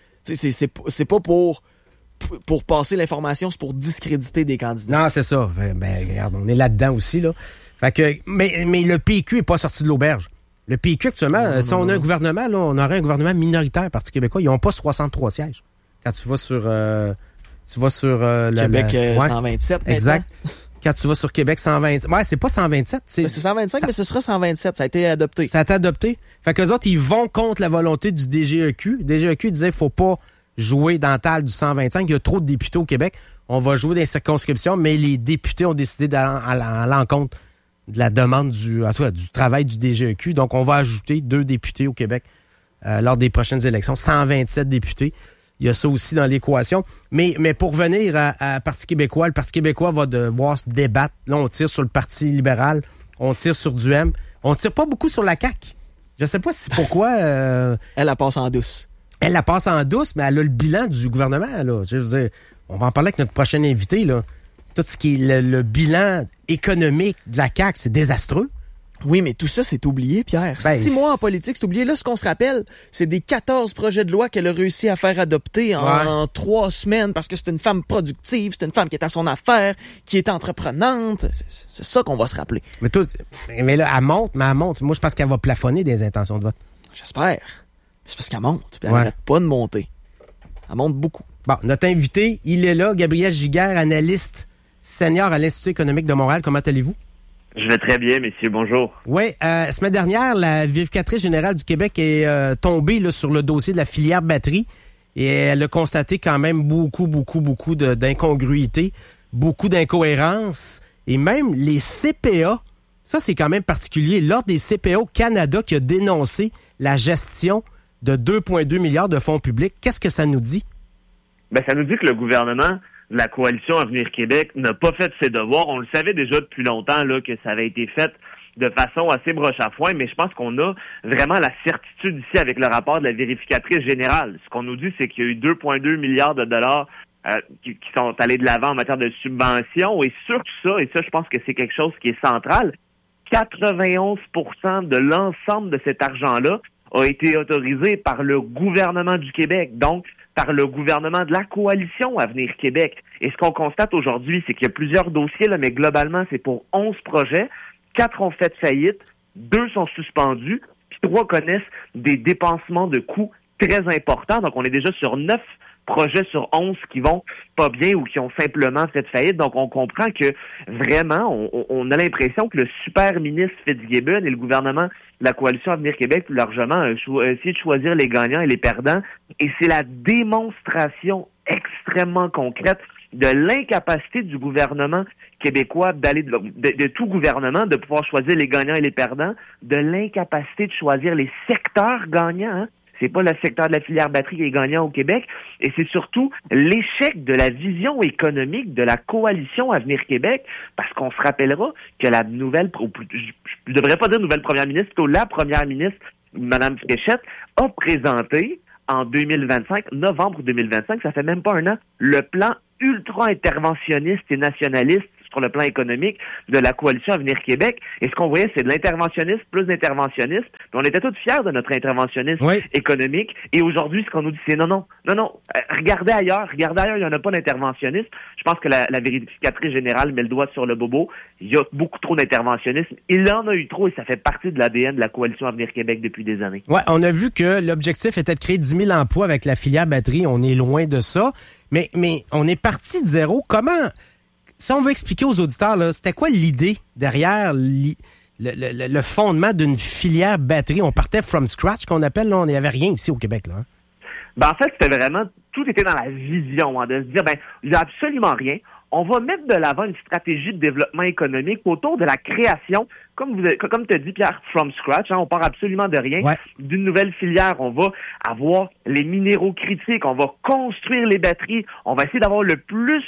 Speaker 13: C'est pas pour passer l'information, c'est pour discréditer des candidats.
Speaker 23: Non, c'est ça. Ben, regarde, on est là-dedans aussi, là. Fait que, mais le PQ est pas sorti de l'auberge. Le PQ, actuellement, si on a un gouvernement, là, on aurait un gouvernement minoritaire, Parti québécois. Ils ont pas 63 sièges. Quand tu vas sur,
Speaker 13: Québec 127.
Speaker 23: Exact. Quand tu vas sur Québec 127. Ouais, c'est pas 127.
Speaker 13: C'est 125, mais ce sera 127. Ça a été adopté.
Speaker 23: Ça a été adopté. Fait qu'eux autres, ils vont contre la volonté du DGEQ. Le DGEQ disait, faut pas jouer dans le tal du 125. Il y a trop de députés au Québec. On va jouer dans les circonscriptions, mais les députés ont décidé d'aller à l'encontre de la demande du travail du DGEQ. Donc, on va ajouter 2 députés au Québec lors des prochaines élections. 127 députés. Il y a ça aussi dans l'équation. Mais pour revenir à Parti québécois, le Parti québécois va devoir se débattre. Là, on tire sur le Parti libéral, on tire sur Duhem. On tire pas beaucoup sur la CAQ. Je sais pas pourquoi.
Speaker 13: Elle la passe en douce.
Speaker 23: Elle la passe en douce, mais elle a le bilan du gouvernement. Là. Je veux dire, on va en parler avec notre prochain invité. Là. Tout ce qui est le bilan économique de la CAQ, c'est désastreux.
Speaker 13: Oui, mais tout ça, c'est oublié, Pierre. 6 mois en politique, c'est oublié. Là, ce qu'on se rappelle, c'est des 14 projets de loi qu'elle a réussi à faire adopter en 3 semaines parce que c'est une femme productive, c'est une femme qui est à son affaire, qui est entreprenante. C'est ça qu'on va se rappeler.
Speaker 23: Mais là, elle monte. Moi, je pense qu'elle va plafonner des intentions de vote.
Speaker 13: J'espère. C'est parce qu'elle monte, puis elle n'arrête pas de monter. Elle monte beaucoup.
Speaker 23: Bon, notre invité, il est là, Gabriel Giguère, analyste senior à l'Institut économique de Montréal. Comment allez-vous?
Speaker 1: Je vais très bien, messieurs. Bonjour.
Speaker 23: Oui, semaine dernière, la vérificatrice générale du Québec est tombée là, sur le dossier de la filière batterie et elle a constaté quand même beaucoup d'incongruités, beaucoup d'incohérences et même les CPA. Ça, c'est quand même particulier. L'Ordre des CPA au Canada qui a dénoncé la gestion de 2,2 milliards de fonds publics. Qu'est-ce que ça nous dit?
Speaker 1: Ben, ça nous dit que le gouvernement de la coalition Avenir Québec n'a pas fait ses devoirs. On le savait déjà depuis longtemps là que ça avait été fait de façon assez broche à foin, mais je pense qu'on a vraiment la certitude ici avec le rapport de la vérificatrice générale. Ce qu'on nous dit, c'est qu'il y a eu 2,2 milliards de dollars qui sont allés de l'avant en matière de subventions. Et surtout ça, et ça, je pense que c'est quelque chose qui est central, 91% de l'ensemble de cet argent-là a été autorisé par le gouvernement du Québec. Donc, par le gouvernement de la coalition Avenir Québec. Et ce qu'on constate aujourd'hui, c'est qu'il y a plusieurs dossiers, là, mais globalement, c'est pour 11 projets. 4 ont fait faillite, 2 sont suspendus, puis 3 connaissent des dépensements de coûts très importants. Donc, on est déjà sur 9 projets sur 11 qui vont pas bien ou qui ont simplement fait faillite. Donc, on comprend que vraiment, on a l'impression que le super ministre Fitzgibbon et le gouvernement de la coalition Avenir Québec, plus largement, essayer de choisir les gagnants et les perdants. Et c'est la démonstration extrêmement concrète de l'incapacité du gouvernement québécois de tout gouvernement, de pouvoir choisir les gagnants et les perdants, de l'incapacité de choisir les secteurs gagnants. Hein. C'est pas le secteur de la filière batterie qui est gagnant au Québec, et c'est surtout l'échec de la vision économique de la coalition Avenir Québec, parce qu'on se rappellera que la nouvelle, je devrais pas dire nouvelle première ministre, plutôt la première ministre, Mme Fréchette, a présenté en 2025, novembre 2025, ça fait même pas un an, le plan ultra-interventionniste et nationaliste sur le plan économique de la coalition Avenir Québec. Et ce qu'on voyait, c'est de l'interventionnisme plus d'interventionnisme. Puis on était tous fiers de notre interventionnisme économique. Et aujourd'hui, ce qu'on nous dit, c'est non. Regardez ailleurs, il n'y en a pas d'interventionnisme. Je pense que la vérificatrice générale met le doigt sur le bobo. Il y a beaucoup trop d'interventionnisme. Il en a eu trop et ça fait partie de l'ADN de la coalition Avenir Québec depuis des années.
Speaker 23: Ouais, on a vu que l'objectif était de créer 10 000 emplois avec la filière batterie. On est loin de ça. Mais on est parti de zéro. Comment... Si on veut expliquer aux auditeurs, là, c'était quoi l'idée derrière le fondement d'une filière batterie? On partait from scratch, qu'on appelle, là, on n'y avait rien ici au Québec, là. Hein?
Speaker 1: Ben, en fait, c'était vraiment, tout était dans la vision, hein, de se dire, il n'y a absolument rien. On va mettre de l'avant une stratégie de développement économique autour de la création, comme tu as dit, Pierre, from scratch. Hein, on part absolument de rien, d'une nouvelle filière. On va avoir les minéraux critiques, on va construire les batteries, on va essayer d'avoir le plus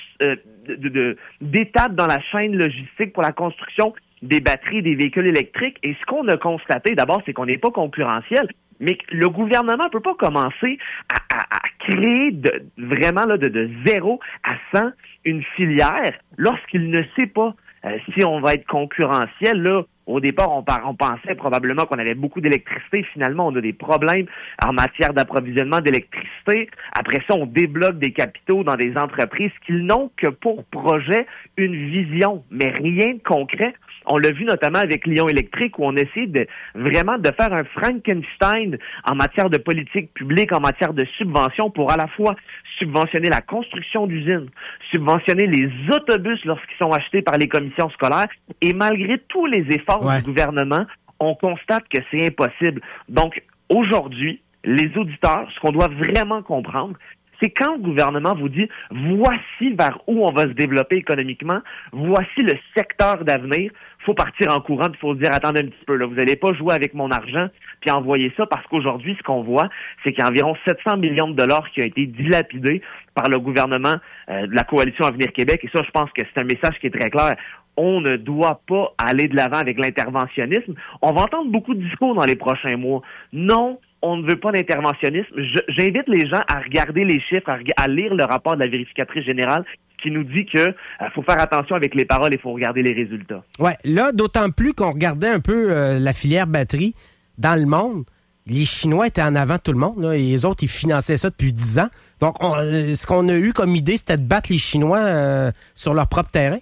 Speaker 1: d'étapes dans la chaîne logistique pour la construction des batteries, des véhicules électriques. Et ce qu'on a constaté, d'abord, c'est qu'on n'est pas concurrentiel. Mais le gouvernement ne peut pas commencer à créer vraiment de 0 à 100 une filière lorsqu'il ne sait pas si on va être concurrentiel. Là, au départ, on pensait probablement qu'on avait beaucoup d'électricité. Finalement, on a des problèmes en matière d'approvisionnement d'électricité. Après ça, on débloque des capitaux dans des entreprises qui n'ont que pour projet une vision, mais rien de concret. On l'a vu notamment avec Lion Électrique où on essaie vraiment de faire un Frankenstein en matière de politique publique, en matière de subventions pour à la fois subventionner la construction d'usines, subventionner les autobus lorsqu'ils sont achetés par les commissions scolaires. Et malgré tous les efforts du gouvernement, on constate que c'est impossible. Donc, aujourd'hui, les auditeurs, ce qu'on doit vraiment comprendre, c'est quand le gouvernement vous dit « voici vers où on va se développer économiquement, voici le secteur d'avenir », il faut partir en courant, il faut se dire « attendez un petit peu, là, vous n'allez pas jouer avec mon argent puis envoyer ça » parce qu'aujourd'hui, ce qu'on voit, c'est qu'il y a environ 700 millions de dollars qui ont été dilapidés par le gouvernement de la coalition Avenir Québec. Et ça, je pense que c'est un message qui est très clair. On ne doit pas aller de l'avant avec l'interventionnisme. On va entendre beaucoup de discours dans les prochains mois. Non, on ne veut pas d'interventionnisme. J'invite les gens à regarder les chiffres, à lire le rapport de la vérificatrice générale qui nous dit que faut faire attention avec les paroles et il faut regarder les résultats.
Speaker 23: Ouais, là, d'autant plus qu'on regardait un peu la filière batterie dans le monde. Les Chinois étaient en avant de tout le monde, là, et les autres, ils finançaient ça depuis 10 ans. Donc, ce qu'on a eu comme idée, c'était de battre les Chinois sur leur propre terrain.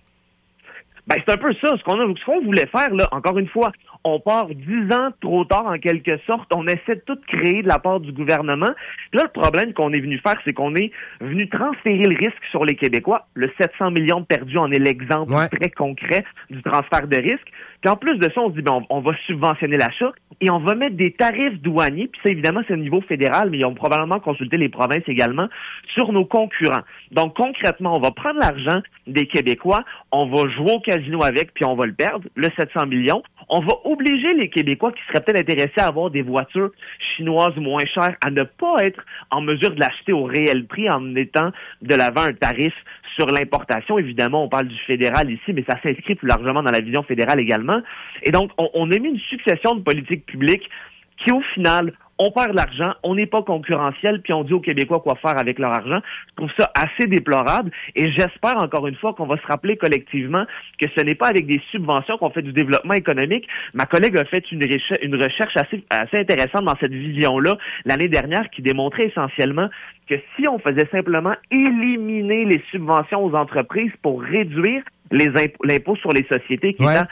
Speaker 1: Ben, c'est un peu ça. Ce qu'on voulait faire, là, encore une fois, on part 10 ans trop tard, en quelque sorte. On essaie de tout créer de la part du gouvernement. Puis là, le problème qu'on est venu faire, c'est qu'on est venu transférer le risque sur les Québécois. Le 700 millions de perdus en est l'exemple très concret du transfert de risque. Puis en plus de ça, on se dit, on va subventionner l'achat et on va mettre des tarifs douaniers. Puis ça, évidemment, c'est au niveau fédéral, mais ils ont probablement consulté les provinces également sur nos concurrents. Donc, concrètement, on va prendre l'argent des Québécois, on va jouer au casino avec, puis on va le perdre, le 700 millions. On va obliger les Québécois qui seraient peut-être intéressés à avoir des voitures chinoises moins chères à ne pas être en mesure de l'acheter au réel prix en mettant de l'avant un tarif sur l'importation. Évidemment, on parle du fédéral ici, mais ça s'inscrit plus largement dans la vision fédérale également. Et donc, on a mis une succession de politiques publiques qui, au final, on perd de l'argent, on n'est pas concurrentiel, puis on dit aux Québécois quoi faire avec leur argent. Je trouve ça assez déplorable et j'espère encore une fois qu'on va se rappeler collectivement que ce n'est pas avec des subventions qu'on fait du développement économique. Ma collègue a fait une recherche assez intéressante dans cette vision-là l'année dernière qui démontrait essentiellement que si on faisait simplement éliminer les subventions aux entreprises pour réduire l'impôt sur les sociétés qui est à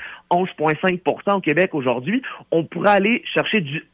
Speaker 1: 11,5 % au Québec aujourd'hui, on pourrait aller chercher du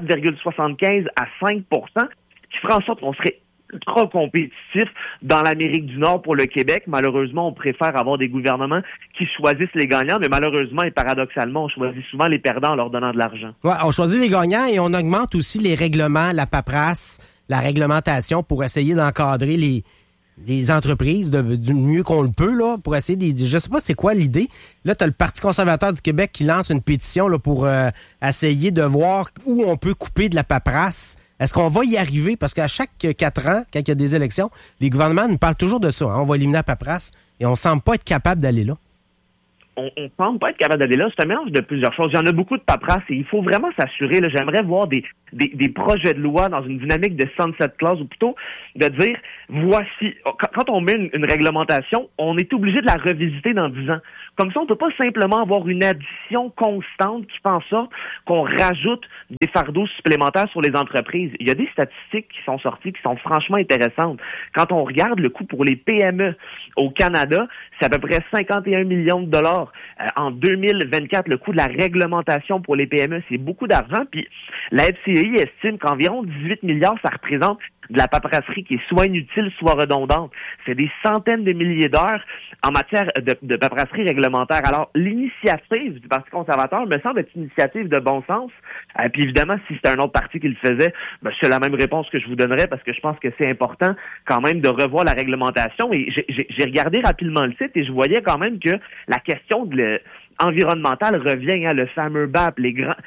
Speaker 1: 4,75 à 5 % qui ferait en sorte qu'on serait ultra compétitif dans l'Amérique du Nord pour le Québec. Malheureusement, on préfère avoir des gouvernements qui choisissent les gagnants, mais malheureusement et paradoxalement, on choisit souvent les perdants en leur donnant de l'argent.
Speaker 23: Ouais, on choisit les gagnants et on augmente aussi les règlements, la paperasse, la réglementation pour essayer d'encadrer les entreprises du mieux qu'on le peut là pour essayer je sais pas c'est quoi l'idée. Là, tu as le Parti conservateur du Québec qui lance une pétition là, pour essayer de voir où on peut couper de la paperasse. Est-ce qu'on va y arriver? Parce qu'à chaque 4 ans, quand il y a des élections, les gouvernements nous parlent toujours de ça. Hein? On va éliminer la paperasse et on semble pas être capable d'aller là.
Speaker 1: On semble pas être capable d'aller là. C'est un mélange de plusieurs choses. Il y en a beaucoup de paperasse et il faut vraiment s'assurer. Là, j'aimerais voir des projets de loi dans une dynamique de sunset clause, ou plutôt de dire, voici, quand on met une réglementation, on est obligé de la revisiter dans 10 ans. Comme ça, on peut pas simplement avoir une addition constante qui fait en sorte qu'on rajoute des fardeaux supplémentaires sur les entreprises. Il y a des statistiques qui sont sorties qui sont franchement intéressantes. Quand on regarde le coût pour les PME au Canada, c'est à peu près 51 millions de dollars. En 2024, le coût de la réglementation pour les PME, c'est beaucoup d'argent. Puis la FCI estime qu'environ 18 milliards, ça représente de la paperasserie qui est soit inutile, soit redondante. C'est des centaines de milliers d'heures en matière de paperasserie réglementaire. Alors, l'initiative du Parti conservateur me semble être une initiative de bon sens. Puis évidemment, si c'était un autre parti qui le faisait, c'est la même réponse que je vous donnerais parce que je pense que c'est important quand même de revoir la réglementation. Et j'ai regardé rapidement le site et je voyais quand même que la question environnementale revient, hein, le fameux BAP,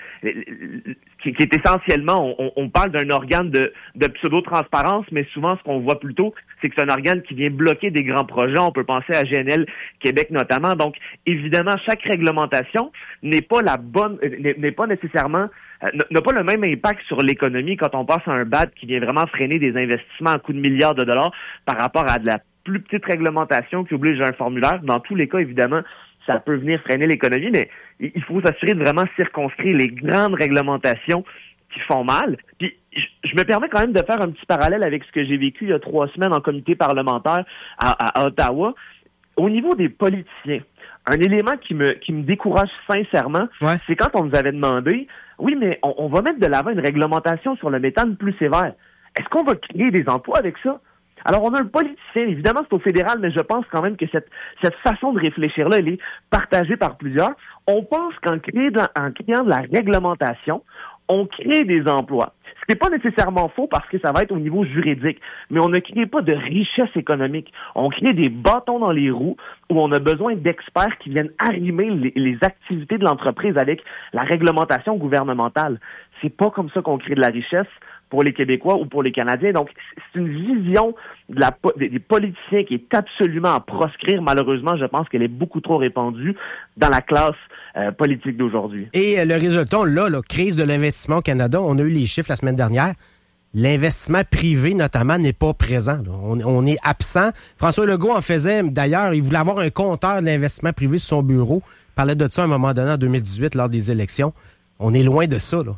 Speaker 1: qui est essentiellement, on parle d'un organe de pseudo-transparence, mais souvent ce qu'on voit plutôt, c'est que c'est un organe qui vient bloquer des grands projets. On peut penser à GNL Québec notamment. Donc, évidemment, chaque réglementation n'est pas nécessairement n'a pas le même impact sur l'économie quand on passe à un BAP qui vient vraiment freiner des investissements à coût de milliards de dollars par rapport à de la plus petite réglementation qui oblige un formulaire. Dans tous les cas, évidemment, ça peut venir freiner l'économie, mais il faut s'assurer de vraiment circonscrire les grandes réglementations qui font mal. Puis, je me permets quand même de faire un petit parallèle avec ce que j'ai vécu il y a 3 semaines en comité parlementaire à Ottawa. Au niveau des politiciens, un élément qui me décourage sincèrement, c'est quand on nous avait demandé, oui, mais on va mettre de l'avant une réglementation sur le méthane plus sévère. Est-ce qu'on va créer des emplois avec ça? Alors, on a un politicien, évidemment, c'est au fédéral, mais je pense quand même que cette façon de réfléchir-là, elle est partagée par plusieurs. On pense qu'en créant de la réglementation, on crée des emplois. Ce qui n'est pas nécessairement faux parce que ça va être au niveau juridique, mais on ne crée pas de richesse économique. On crée des bâtons dans les roues où on a besoin d'experts qui viennent arrimer les activités de l'entreprise avec la réglementation gouvernementale. C'est pas comme ça qu'on crée de la richesse pour les Québécois ou pour les Canadiens. Donc, c'est une vision des politiciens qui est absolument à proscrire. Malheureusement, je pense qu'elle est beaucoup trop répandue dans la classe politique d'aujourd'hui.
Speaker 23: Et le résultat, crise de l'investissement au Canada, on a eu les chiffres la semaine dernière. L'investissement privé, notamment, n'est pas présent. On est absent. François Legault en faisait, d'ailleurs, il voulait avoir un compteur de l'investissement privé sur son bureau. Il parlait de ça à un moment donné en 2018, lors des élections. On est loin de ça, là.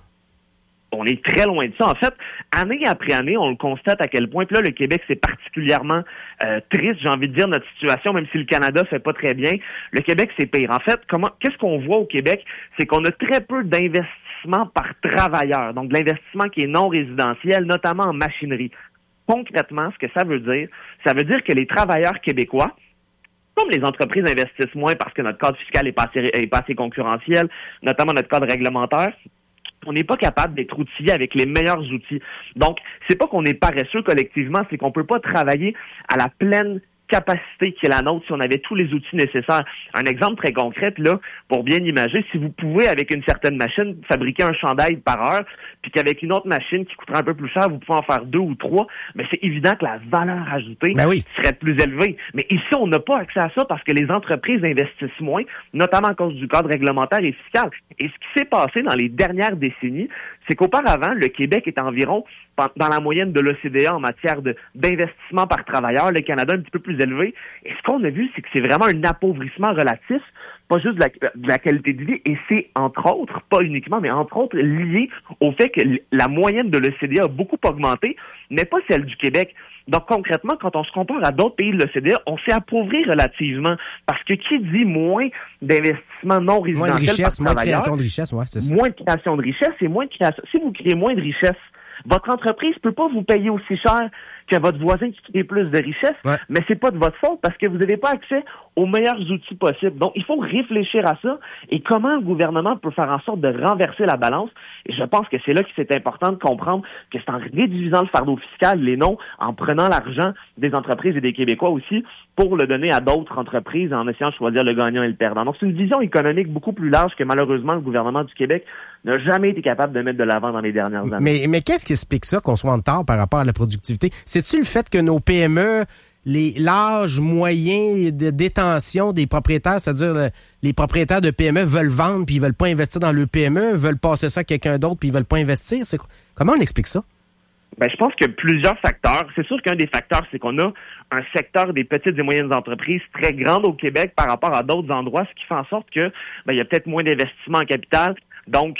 Speaker 1: On est très loin de ça. En fait, année après année, on le constate à quel point. Puis là, le Québec, c'est particulièrement triste, j'ai envie de dire, notre situation, même si le Canada fait pas très bien. Le Québec, c'est pire. En fait, qu'est-ce qu'on voit au Québec? C'est qu'on a très peu d'investissement par travailleur. Donc, de l'investissement qui est non résidentiel, notamment en machinerie. Concrètement, ce que ça veut dire que les travailleurs québécois, comme les entreprises investissent moins parce que notre cadre fiscal est pas assez concurrentiel, notamment notre cadre réglementaire, on n'est pas capable d'être outillé avec les meilleurs outils. Donc, c'est pas qu'on est paresseux collectivement, c'est qu'on peut pas travailler à la pleine capacité qui est la nôtre si on avait tous les outils nécessaires. Un exemple très concret, puis là, pour bien imager, si vous pouvez, avec une certaine machine, fabriquer un chandail par heure, puis qu'avec une autre machine qui coûterait un peu plus cher, vous pouvez en faire 2 ou 3, mais c'est évident que la valeur ajoutée serait plus élevée. Mais ici, on n'a pas accès à ça parce que les entreprises investissent moins, notamment à cause du cadre réglementaire et fiscal. Et ce qui s'est passé dans les dernières décennies, c'est qu'auparavant, le Québec est environ dans la moyenne de l'OCDE en matière d'investissement par travailleur, le Canada un petit peu plus élevé. Et ce qu'on a vu, c'est que c'est vraiment un appauvrissement relatif, pas juste de la qualité de vie, et c'est entre autres, pas uniquement, mais entre autres lié au fait que la moyenne de l'OCDE a beaucoup augmenté, mais pas celle du Québec. Donc concrètement, quand on se compare à d'autres pays de l'OCDE, on s'est appauvri relativement, parce que qui dit moins d'investissement non résidentiel
Speaker 23: moins de richesse,
Speaker 1: par travailleur,
Speaker 23: moins de création de richesse, c'est ça.
Speaker 1: Moins de création de richesse et moins de création. Si vous créez moins de richesse, votre entreprise peut pas vous payer aussi cher que votre voisin qui crée plus de richesse, mais c'est pas de votre faute parce que vous n'avez pas accès aux meilleurs outils possibles. Donc, il faut réfléchir à ça et comment le gouvernement peut faire en sorte de renverser la balance. Et je pense que c'est là que c'est important de comprendre que c'est en réduisant le fardeau fiscal et non en prenant l'argent des entreprises et des Québécois aussi pour le donner à d'autres entreprises en essayant de choisir le gagnant et le perdant. Donc, c'est une vision économique beaucoup plus large que malheureusement le gouvernement du Québec n'a jamais été capable de mettre de l'avant dans les dernières années.
Speaker 23: Mais qu'est-ce qui explique ça, qu'on soit en retard par rapport à la productivité? C'est-tu le fait que nos PME, l'âge moyen de détention des propriétaires, c'est-à-dire les propriétaires de PME veulent vendre puis ils veulent pas investir dans le PME, veulent passer ça à quelqu'un d'autre puis ils veulent pas investir? Comment on explique ça?
Speaker 1: Ben, je pense qu'il y a plusieurs facteurs. C'est sûr qu'un des facteurs, c'est qu'on a un secteur des petites et moyennes entreprises très grand au Québec par rapport à d'autres endroits, ce qui fait en sorte que il y a peut-être moins d'investissement en capital, donc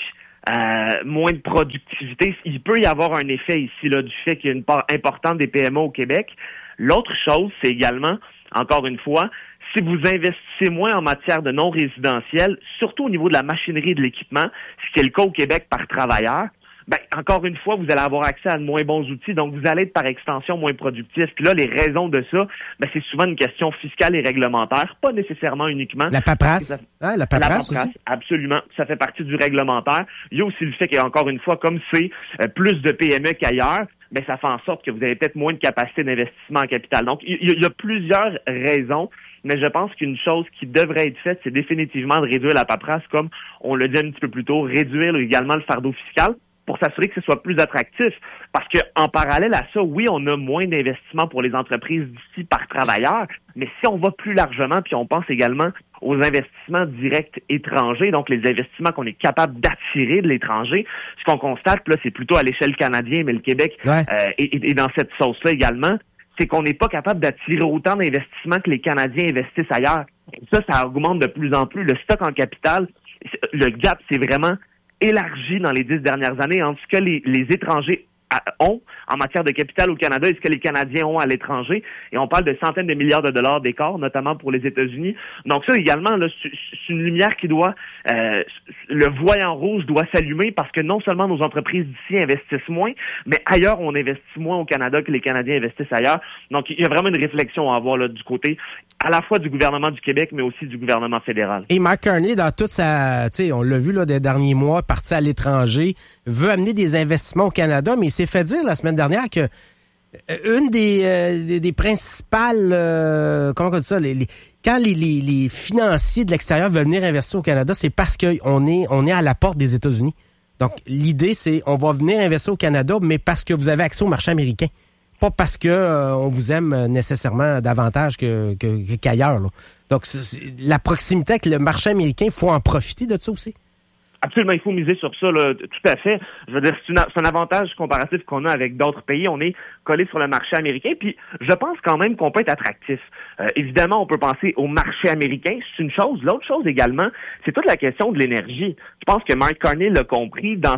Speaker 1: moins de productivité. Il peut y avoir un effet ici là du fait qu'il y a une part importante des PME au Québec. L'autre chose, c'est également, encore une fois, si vous investissez moins en matière de non-résidentiel, surtout au niveau de la machinerie et de l'équipement, ce qui est le cas au Québec par travailleur, ben, encore une fois, vous allez avoir accès à de moins bons outils, donc vous allez être par extension moins productif. Puis là, les raisons de ça, ben, c'est souvent une question fiscale et réglementaire, pas nécessairement uniquement.
Speaker 23: La paperasse. La paperasse aussi.
Speaker 1: Absolument. Ça fait partie du réglementaire. Il y a aussi le fait qu'encore une fois, comme c'est plus de PME qu'ailleurs, ben, ça fait en sorte que vous avez peut-être moins de capacité d'investissement en capital. Donc, il y a plusieurs raisons. Mais je pense qu'une chose qui devrait être faite, c'est définitivement de réduire la paperasse, comme on l'a dit un petit peu plus tôt, réduire également le fardeau fiscal, pour s'assurer que ce soit plus attractif. Parce que en parallèle à ça, oui, on a moins d'investissements pour les entreprises d'ici par travailleur, mais si on va plus largement, puis on pense également aux investissements directs étrangers, donc les investissements qu'on est capable d'attirer de l'étranger, ce qu'on constate, là, c'est plutôt à l'échelle canadienne, mais le Québec est dans cette sauce-là également, c'est qu'on n'est pas capable d'attirer autant d'investissements que les Canadiens investissent ailleurs. Et ça augmente de plus en plus. Le stock en capital, le gap, c'est vraiment élargi dans les 10 dernières années entre ce que les étrangers ont en matière de capital au Canada et ce que les Canadiens ont à l'étranger. Et on parle de centaines de milliards de dollars d'écart, notamment pour les États-Unis. Donc ça, également, là, c'est une lumière qui doit... le voyant rouge doit s'allumer parce que non seulement nos entreprises d'ici investissent moins, mais ailleurs, on investit moins au Canada que les Canadiens investissent ailleurs. Donc, il y a vraiment une réflexion à avoir là, du côté à la fois du gouvernement du Québec, mais aussi du gouvernement fédéral.
Speaker 23: Et Mark Carney, dans toute sa... Tu sais, on l'a vu là des derniers mois, parti à l'étranger, veut amener des investissements au Canada, mais il s'est fait dire la semaine dernière que une des principales... comment on dit ça? Quand les financiers de l'extérieur veulent venir investir au Canada, c'est parce qu'on est à la porte des États-Unis. Donc, l'idée, c'est on va venir investir au Canada, mais parce que vous avez accès au marché américain. Pas parce que on vous aime nécessairement davantage qu'ailleurs. Là. Donc, la proximité avec le marché américain, il faut en profiter de ça aussi.
Speaker 1: Absolument, il faut miser sur ça, là, tout à fait. Je veux dire, c'est un avantage comparatif qu'on a avec d'autres pays. On est collé sur le marché américain, puis je pense quand même qu'on peut être attractif. Évidemment, on peut penser au marché américain, c'est une chose. L'autre chose également, c'est toute la question de l'énergie. Je pense que Mark Carney l'a compris dans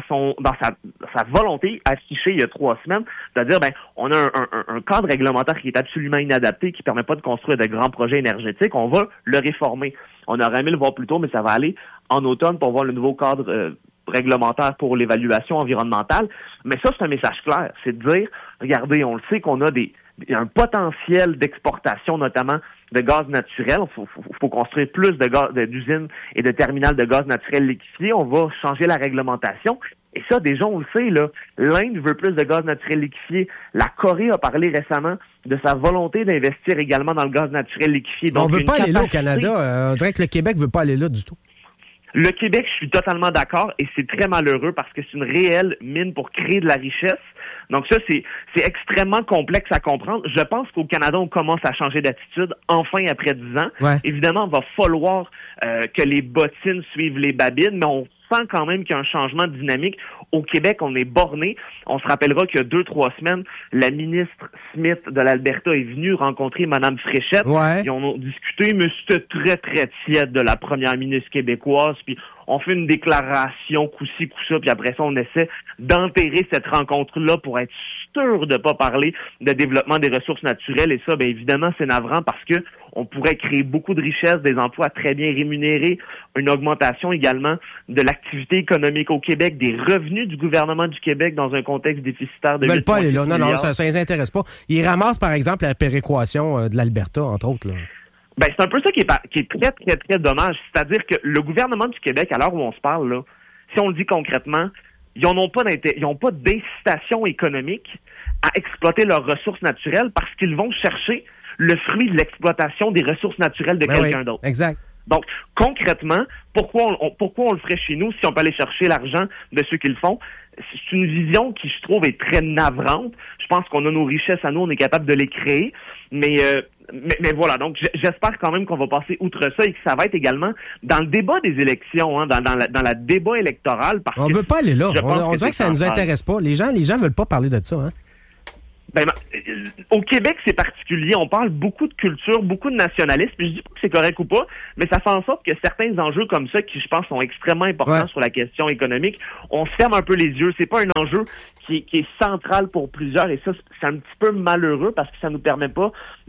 Speaker 1: sa volonté affichée il y a 3 semaines, c'est-à-dire, on a un cadre réglementaire qui est absolument inadapté, qui permet pas de construire de grands projets énergétiques. On va le réformer. On aurait aimé le voir plus tôt, mais ça va aller en automne pour voir le nouveau cadre réglementaire pour l'évaluation environnementale. Mais ça, c'est un message clair. C'est de dire, regardez, on le sait qu'on a un potentiel d'exportation, notamment de gaz naturel. Il faut construire plus d'usines et de terminales de gaz naturel liquéfié. On va changer la réglementation. Et ça, déjà, on le sait, là, l'Inde veut plus de gaz naturel liquéfié. La Corée a parlé récemment de sa volonté d'investir également dans le gaz naturel liquéfié. Donc,
Speaker 23: on ne veut pas aller là au Canada. On dirait que le Québec ne veut pas aller là du tout.
Speaker 1: Le Québec, je suis totalement d'accord et c'est très malheureux parce que c'est une réelle mine pour créer de la richesse. Donc ça, c'est extrêmement complexe à comprendre. Je pense qu'au Canada, on commence à changer d'attitude, enfin après 10 ans. Ouais. Évidemment, il va falloir que les bottines suivent les babines, mais on sent quand même qu'il y a un changement de dynamique. Au Québec, on est borné. On se rappellera qu'il y a 2-3 semaines, la ministre Smith de l'Alberta est venue rencontrer Mme Fréchette. Ouais. Ils ont discuté, mais c'était très, très tiède de la première ministre québécoise. Puis on fait une déclaration coup-ci, coup-ça, puis après ça, on essaie d'enterrer cette rencontre-là pour être sûr de pas parler de développement des ressources naturelles. Et ça, bien évidemment, c'est navrant parce que on pourrait créer beaucoup de richesses, des emplois très bien rémunérés, une augmentation également de l'activité économique au Québec, des revenus du gouvernement du Québec dans un contexte déficitaire de 8,6 milliards.
Speaker 23: Ils veulent pas aller là. Non, ça les intéresse pas. Ils ramassent, par exemple, la péréquation de l'Alberta, entre autres, là.
Speaker 1: Ben, c'est un peu ça qui est très, très, très dommage. C'est-à-dire que le gouvernement du Québec, à l'heure où on se parle, là, si on le dit concrètement, ils n'ont pas d'incitation économique à exploiter leurs ressources naturelles parce qu'ils vont chercher le fruit de l'exploitation des ressources naturelles de quelqu'un d'autre.
Speaker 23: Exact.
Speaker 1: Donc, concrètement, pourquoi on le ferait chez nous si on peut aller chercher l'argent de ceux qui le font? C'est une vision qui, je trouve, est très navrante. Je pense qu'on a nos richesses à nous, on est capable de les créer. Mais voilà, donc j'espère quand même qu'on va passer outre ça et que ça va être également dans le débat des élections, hein, dans la débat électoral. Parce
Speaker 23: on
Speaker 1: que
Speaker 23: veut pas aller là. On dirait que ça nous
Speaker 1: central.
Speaker 23: intéresse pas. Les gens veulent pas parler de ça, hein.
Speaker 1: Ben, au Québec, c'est particulier. On parle beaucoup de culture, beaucoup de nationalisme. Puis je dis pas que c'est correct ou pas, mais ça fait en sorte que certains enjeux comme ça, qui je pense sont extrêmement importants sur la question économique, on se ferme un peu les yeux. C'est pas un enjeu qui est central pour plusieurs, et ça, c'est un petit peu malheureux parce que ça nous permet pas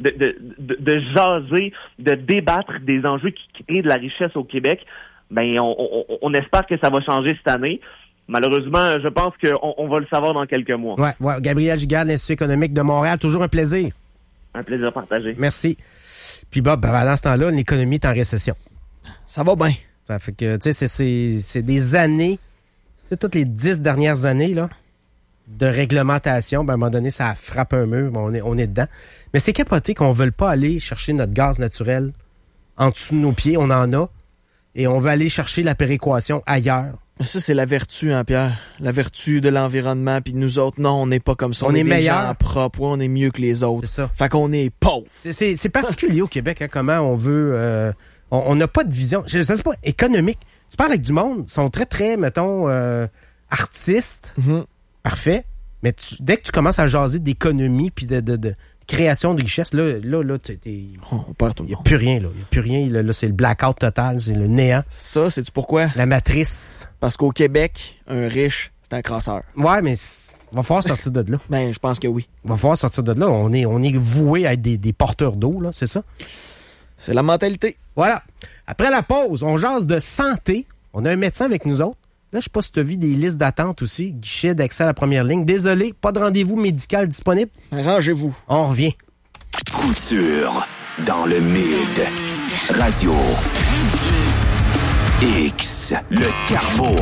Speaker 1: de jaser, de débattre des enjeux qui créent de la richesse au Québec. Ben, on espère que ça va changer cette année. Malheureusement, je pense qu'on va le savoir dans quelques mois.
Speaker 23: Ouais. Gabriel Giguère, l'Institut économique de Montréal, toujours un plaisir.
Speaker 1: Un plaisir partagé.
Speaker 23: Merci. Puis Bob, pendant ce temps-là, l'économie est en récession.
Speaker 13: Ça va bien.
Speaker 23: Ça fait que, tu sais, c'est des années, tu sais, toutes les 10 dernières années, là, de réglementation. Ben, à un moment donné, ça frappe un mur, on est dedans. Mais c'est capoté qu'on ne veuille pas aller chercher notre gaz naturel en dessous de nos pieds, on en a, et on veut aller chercher la péréquation ailleurs.
Speaker 13: Ça, c'est la vertu, hein, Pierre. La vertu de l'environnement, puis nous autres, non, on n'est pas comme ça. On est des gens propres, on est mieux que les autres.
Speaker 23: C'est ça.
Speaker 13: Fait qu'on est pauvres.
Speaker 23: C'est particulier au Québec, hein, comment on veut... on n'a pas de vision, je sais pas, économique. Tu parles avec du monde, ils sont très, très, mettons, artistes. Mm-hmm. Parfait. Mais dès que tu commences à jaser d'économie puis de création de richesse, là,
Speaker 13: on perd tout le monde.
Speaker 23: Il n'y a plus rien, là. Il n'y a plus rien. Là, c'est le blackout total, c'est le néant.
Speaker 13: Ça, sais-tu pourquoi?
Speaker 23: La matrice.
Speaker 13: Parce qu'au Québec, un riche, c'est un crasseur.
Speaker 23: Ouais, mais il va falloir sortir de là.
Speaker 13: Ben, je pense que oui.
Speaker 23: Il va falloir sortir de là. On est voué à être des porteurs d'eau, là, c'est ça?
Speaker 13: C'est la mentalité.
Speaker 23: Voilà. Après la pause, on jase de santé. On a un médecin avec nous autres. Là, je sais pas si tu as vu des listes d'attente aussi, guichet d'accès à la première ligne. Désolé, pas de rendez-vous médical disponible.
Speaker 13: Arrangez-vous.
Speaker 23: On revient.
Speaker 6: Couture dans le Mid. Radio X. Le Carbo.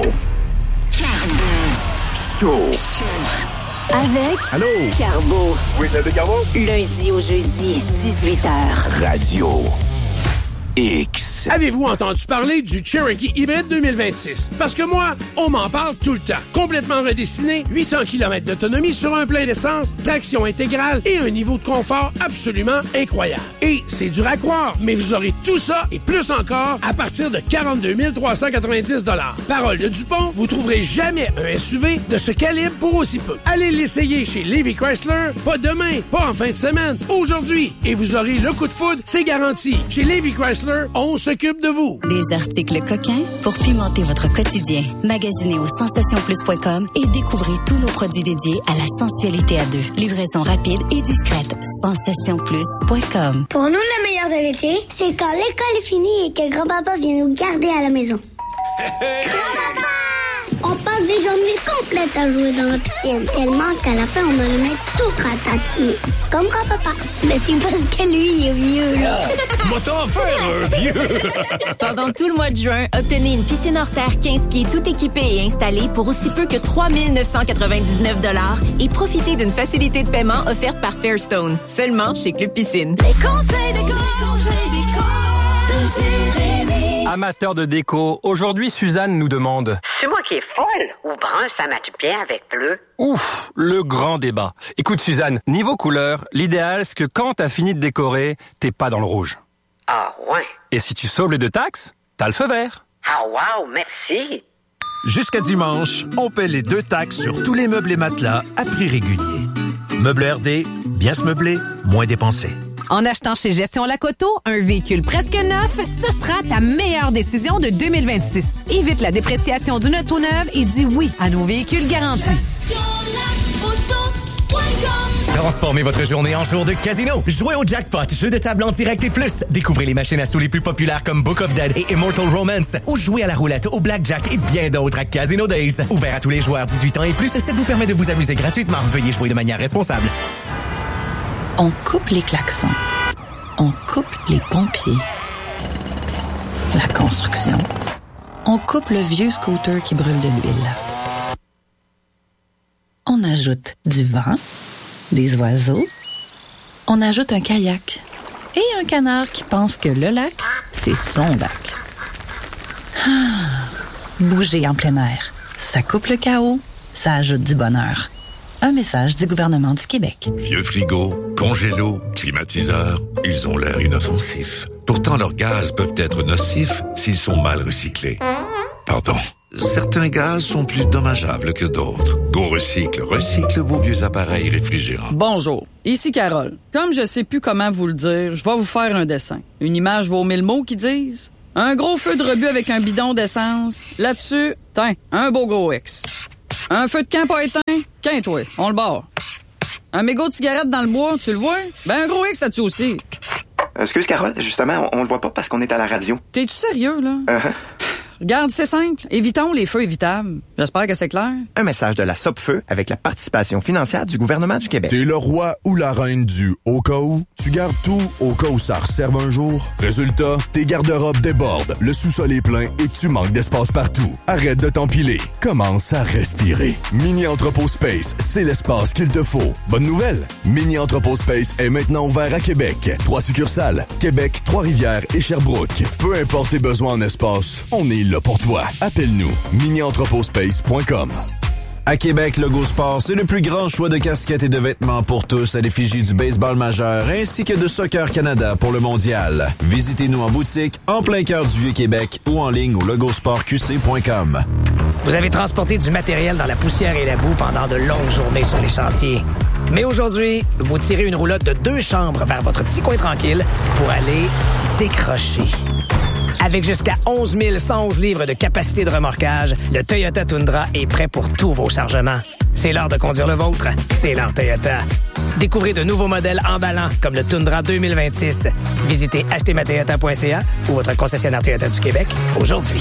Speaker 6: Show.
Speaker 2: Avec
Speaker 6: Allô?
Speaker 2: Carbo.
Speaker 6: Oui, c'est le Carbo.
Speaker 2: Lundi au jeudi, 18h.
Speaker 6: Radio X.
Speaker 3: Avez-vous entendu parler du Cherokee hybride 2026? Parce que moi, on m'en parle tout le temps. Complètement redessiné, 800 km d'autonomie sur un plein d'essence, traction intégrale et un niveau de confort absolument incroyable. Et c'est dur à croire, mais vous aurez tout ça et plus encore à partir de 42 390 $. Parole de Dupont, vous trouverez jamais un SUV de ce calibre pour aussi peu. Allez l'essayer chez Levi Chrysler, pas demain, pas en fin de semaine, aujourd'hui. Et vous aurez le coup de foudre, c'est garanti. Chez Levi Chrysler, on s'occupe de vous.
Speaker 4: Des articles coquins pour pimenter votre quotidien. Magasinez au sensationplus.com et découvrez tous nos produits dédiés à la sensualité à deux. Livraison rapide et discrète. sensationplus.com.
Speaker 5: Pour nous, le meilleur de l'été, c'est quand l'école est finie et que grand-papa vient nous garder à la maison. Grand-papa! On passe des journées complètes à jouer dans la piscine, tellement qu'à la fin, on a les mains tout ratatinées. Comme grand-papa. Mais c'est parce que lui, il est vieux, là.
Speaker 3: Moi t'en faire un vieux!
Speaker 10: Pendant tout le mois de juin, obtenez une piscine hors terre 15 pieds tout équipée et installée pour aussi peu que 3 999 $ et profitez d'une facilité de paiement offerte par Fairstone. Seulement chez Club Piscine.
Speaker 18: Les conseils déco de Jérémy.
Speaker 24: Amateur de déco, aujourd'hui, Suzanne nous demande...
Speaker 25: C'est moi qui est folle ou brun, ça matche bien avec bleu?
Speaker 24: Ouf, le grand débat. Écoute, Suzanne, niveau couleur, l'idéal, c'est que quand t'as fini de décorer, t'es pas dans le rouge.
Speaker 25: Ah ouais?
Speaker 24: Et si tu sauves les 2 taxes, t'as le feu vert.
Speaker 25: Ah wow, merci!
Speaker 26: Jusqu'à dimanche, on paie les 2 taxes sur tous les meubles et matelas à prix régulier. Meubles RD, bien se meubler, moins dépenser.
Speaker 8: En achetant chez Gestion Lacoto, un véhicule presque neuf, ce sera ta meilleure décision de 2026. Évite la dépréciation d'une auto neuve et dis oui à nos véhicules garantis.
Speaker 9: Transformez votre journée en jour de casino. Jouez au jackpot, jeu de table en direct et plus. Découvrez les machines à sous les plus populaires comme Book of Dead et Immortal Romance. Ou jouez à la roulette, au blackjack et bien d'autres à Casino Days. Ouvert à tous les joueurs 18 ans et plus, ça vous permet de vous amuser gratuitement. Veuillez jouer de manière responsable.
Speaker 12: On coupe les klaxons. On coupe les pompiers. La construction. On coupe le vieux scooter qui brûle de l'huile. On ajoute du vent, des oiseaux. On ajoute un kayak et un canard qui pense que le lac, c'est son lac. Bouger en plein air. Ça coupe le chaos, ça ajoute du bonheur. Un message du gouvernement du Québec.
Speaker 14: Vieux frigo, congélo, climatiseur, ils ont l'air inoffensifs. Pourtant, leurs gaz peuvent être nocifs s'ils sont mal recyclés. Pardon. Certains gaz sont plus dommageables que d'autres. Go Recycle recycle vos vieux appareils réfrigérants.
Speaker 15: Bonjour, ici Carole. Comme je sais plus comment vous le dire, je vais vous faire un dessin. Une image vaut 1000 mots qui disent... Un gros feu de rebut avec un bidon d'essence. Là-dessus, tiens, un beau gros X. Un feu de camp pas éteint, qu'un-toi, on le barre. Un mégot de cigarette dans le bois, tu le vois? Ben un gros X là-dessus aussi.
Speaker 16: Excuse Carole, justement, on le voit pas parce qu'on est à la radio.
Speaker 15: T'es-tu sérieux, là? Regarde, c'est simple. Évitons les feux évitables. J'espère que c'est clair.
Speaker 9: Un message de la Sopfeu avec la participation financière du gouvernement du Québec.
Speaker 27: T'es le roi ou la reine du au cas où. Tu gardes tout au cas où ça resserve un jour. Résultat, tes garde-robes débordent, le sous-sol est plein et tu manques d'espace partout. Arrête de t'empiler. Commence à respirer. Mini Entrepôt Space, c'est l'espace qu'il te faut. Bonne nouvelle! Mini Entrepôt Space est maintenant ouvert à Québec. 3 succursales. Québec, Trois-Rivières et Sherbrooke. Peu importe tes besoins en espace, on est là pour toi. Appelle-nous. minientrepotspace.com.
Speaker 28: À Québec, Logo Sport, c'est le plus grand choix de casquettes et de vêtements pour tous à l'effigie du baseball majeur ainsi que de Soccer Canada pour le mondial. Visitez-nous en boutique, en plein cœur du Vieux-Québec ou en ligne au logosportqc.com.
Speaker 29: Vous avez transporté du matériel dans la poussière et la boue pendant de longues journées sur les chantiers. Mais aujourd'hui, vous tirez une roulotte de 2 chambres vers votre petit coin tranquille pour aller décrocher. Avec jusqu'à 11 111 livres de capacité de remorquage, le Toyota Tundra est prêt pour tous vos chargements. C'est l'heure de conduire le vôtre. C'est l'heure Toyota. Découvrez de nouveaux modèles emballants comme le Tundra 2026. Visitez achetezmatoyota.ca ou votre concessionnaire Toyota du Québec aujourd'hui.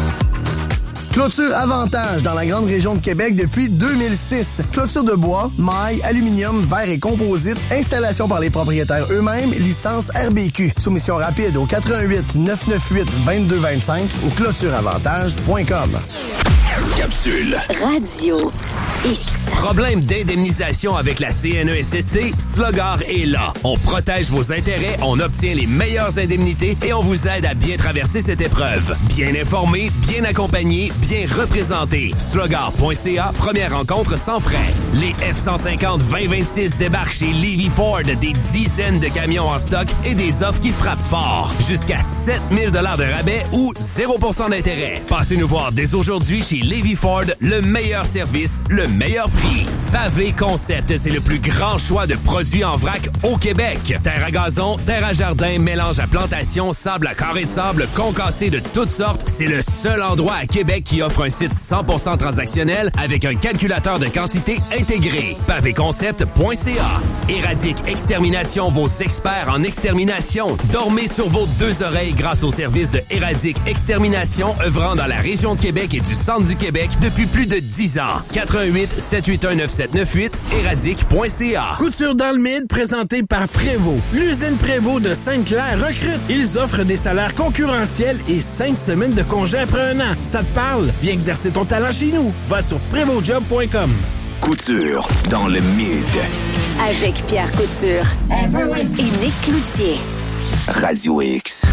Speaker 30: Clôture Avantage dans la grande région de Québec depuis 2006. Clôture de bois, maille, aluminium, verre et composite. Installation par les propriétaires eux-mêmes. Licence RBQ. Soumission rapide au 88 998 2225 ou clôtureavantage.com.
Speaker 6: Capsule.
Speaker 2: Radio X.
Speaker 31: Problème d'indemnisation avec la CNESST? Slogar est là. On protège vos intérêts, on obtient les meilleures indemnités et on vous aide à bien traverser cette épreuve. Bien informé, bien accompagné, bien représenté. Slogar.ca, première rencontre sans frais. Les F-150 2026 débarquent chez Levy Ford, des dizaines de camions en stock et des offres qui frappent fort. Jusqu'à 7 000 $ de rabais ou 0% d'intérêt. Passez nous voir dès aujourd'hui chez Levy Ford, le meilleur service, le meilleur prix. Pavé Concept, c'est le plus grand choix de produits en vrac au Québec. Terre à gazon, terre à jardin, mélange à plantation, sable à carré de sable, concassé de toutes sortes. C'est le seul endroit à Québec qui offre un site 100% transactionnel avec un calculateur de quantité intégré. Pavéconcept.ca. Éradique Extermination, vos experts en extermination. Dormez sur vos 2 oreilles grâce au service de Éradique Extermination œuvrant dans la région de Québec et du centre du Québec depuis plus de 10 ans. 88 781 9798 éradique.ca.
Speaker 23: Couture dans le mid, présentée par Prévost. L'usine Prévost de Sainte-Claire recrute. Ils offrent des salaires concurrentiels et 5 semaines de congé après 1 an. Ça te parle? Viens exercer ton talent chez nous. Va sur prévostjob.com.
Speaker 6: Couture dans le mid.
Speaker 2: Avec Pierre Couture et Nick Cloutier.
Speaker 6: Radio X.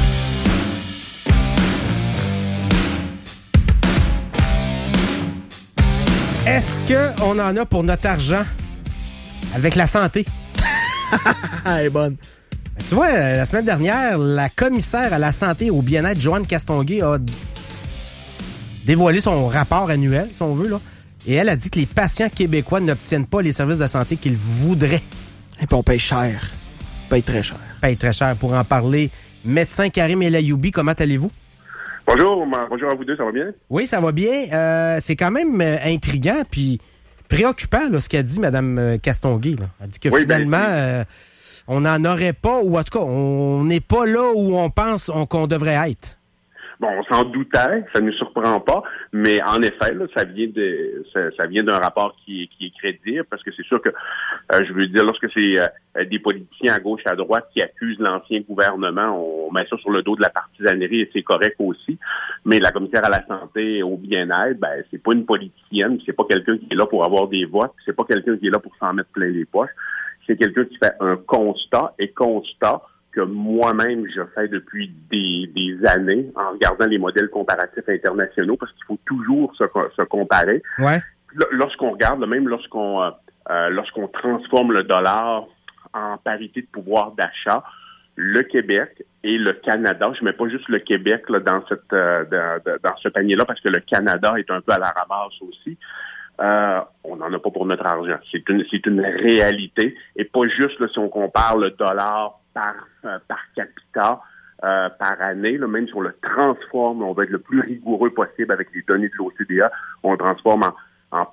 Speaker 23: Est-ce qu'on en a pour notre argent avec la santé?
Speaker 13: Elle est bonne.
Speaker 23: Tu vois, la semaine dernière, la commissaire à la santé et au bien-être, Joanne Castonguay, a dévoilé son rapport annuel, si on veut, là. Et elle a dit que les patients québécois n'obtiennent pas les services de santé qu'ils voudraient.
Speaker 13: Et puis on paye cher. paye très cher.
Speaker 23: Paye très cher. Pour en parler, médecin Karim El Ayoubi, comment allez-vous?
Speaker 1: Bonjour à vous deux, ça va bien?
Speaker 23: Oui, ça va bien. C'est quand même intriguant puis préoccupant là, ce qu'a dit Mme Castonguay. Là. Elle dit que finalement, on n'en aurait pas, ou en tout cas, on n'est pas là où on pense qu'on devrait être.
Speaker 1: Bon, on s'en doutait, ça ne nous surprend pas, mais en effet, là, ça vient d'un rapport qui est crédible, parce que c'est sûr que, je veux dire, lorsque c'est des politiciens à gauche, à droite qui accusent l'ancien gouvernement, on met ça sur le dos de la partisanerie et c'est correct aussi. Mais la commissaire à la santé et au bien-être, ben, c'est pas une politicienne, c'est pas quelqu'un qui est là pour avoir des votes, c'est pas quelqu'un qui est là pour s'en mettre plein les poches. C'est quelqu'un qui fait un constat que moi-même je fais depuis des années en regardant les modèles comparatifs internationaux, parce qu'il faut toujours se comparer.
Speaker 23: Ouais.
Speaker 1: Lorsqu'on regarde, même lorsqu'on transforme le dollar en parité de pouvoir d'achat, le Québec et le Canada, je mets pas juste le Québec là, dans ce panier-là, parce que le Canada est un peu à la ramasse aussi. On n'en a pas pour notre argent. C'est une réalité. Et pas juste là, si on compare le dollar par capita par année, là, même si on le transforme, on va être le plus rigoureux possible avec les données de l'OCDE, on le transforme en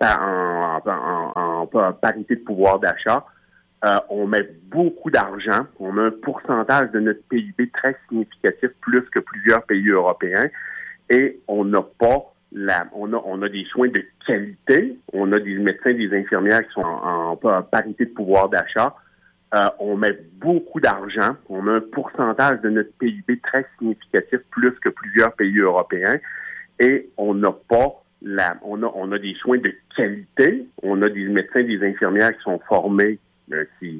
Speaker 1: parité de pouvoir d'achat. On met beaucoup d'argent, on a un pourcentage de notre PIB très significatif, plus que plusieurs pays européens, et on n'a pas on a des soins de qualité, on a des médecins, des infirmières qui sont en parité de pouvoir d'achat. On met beaucoup d'argent, on a un pourcentage de notre PIB très significatif, plus que plusieurs pays européens, et on n'a pas on a des soins de qualité, on a des médecins, des infirmières qui sont formés, qui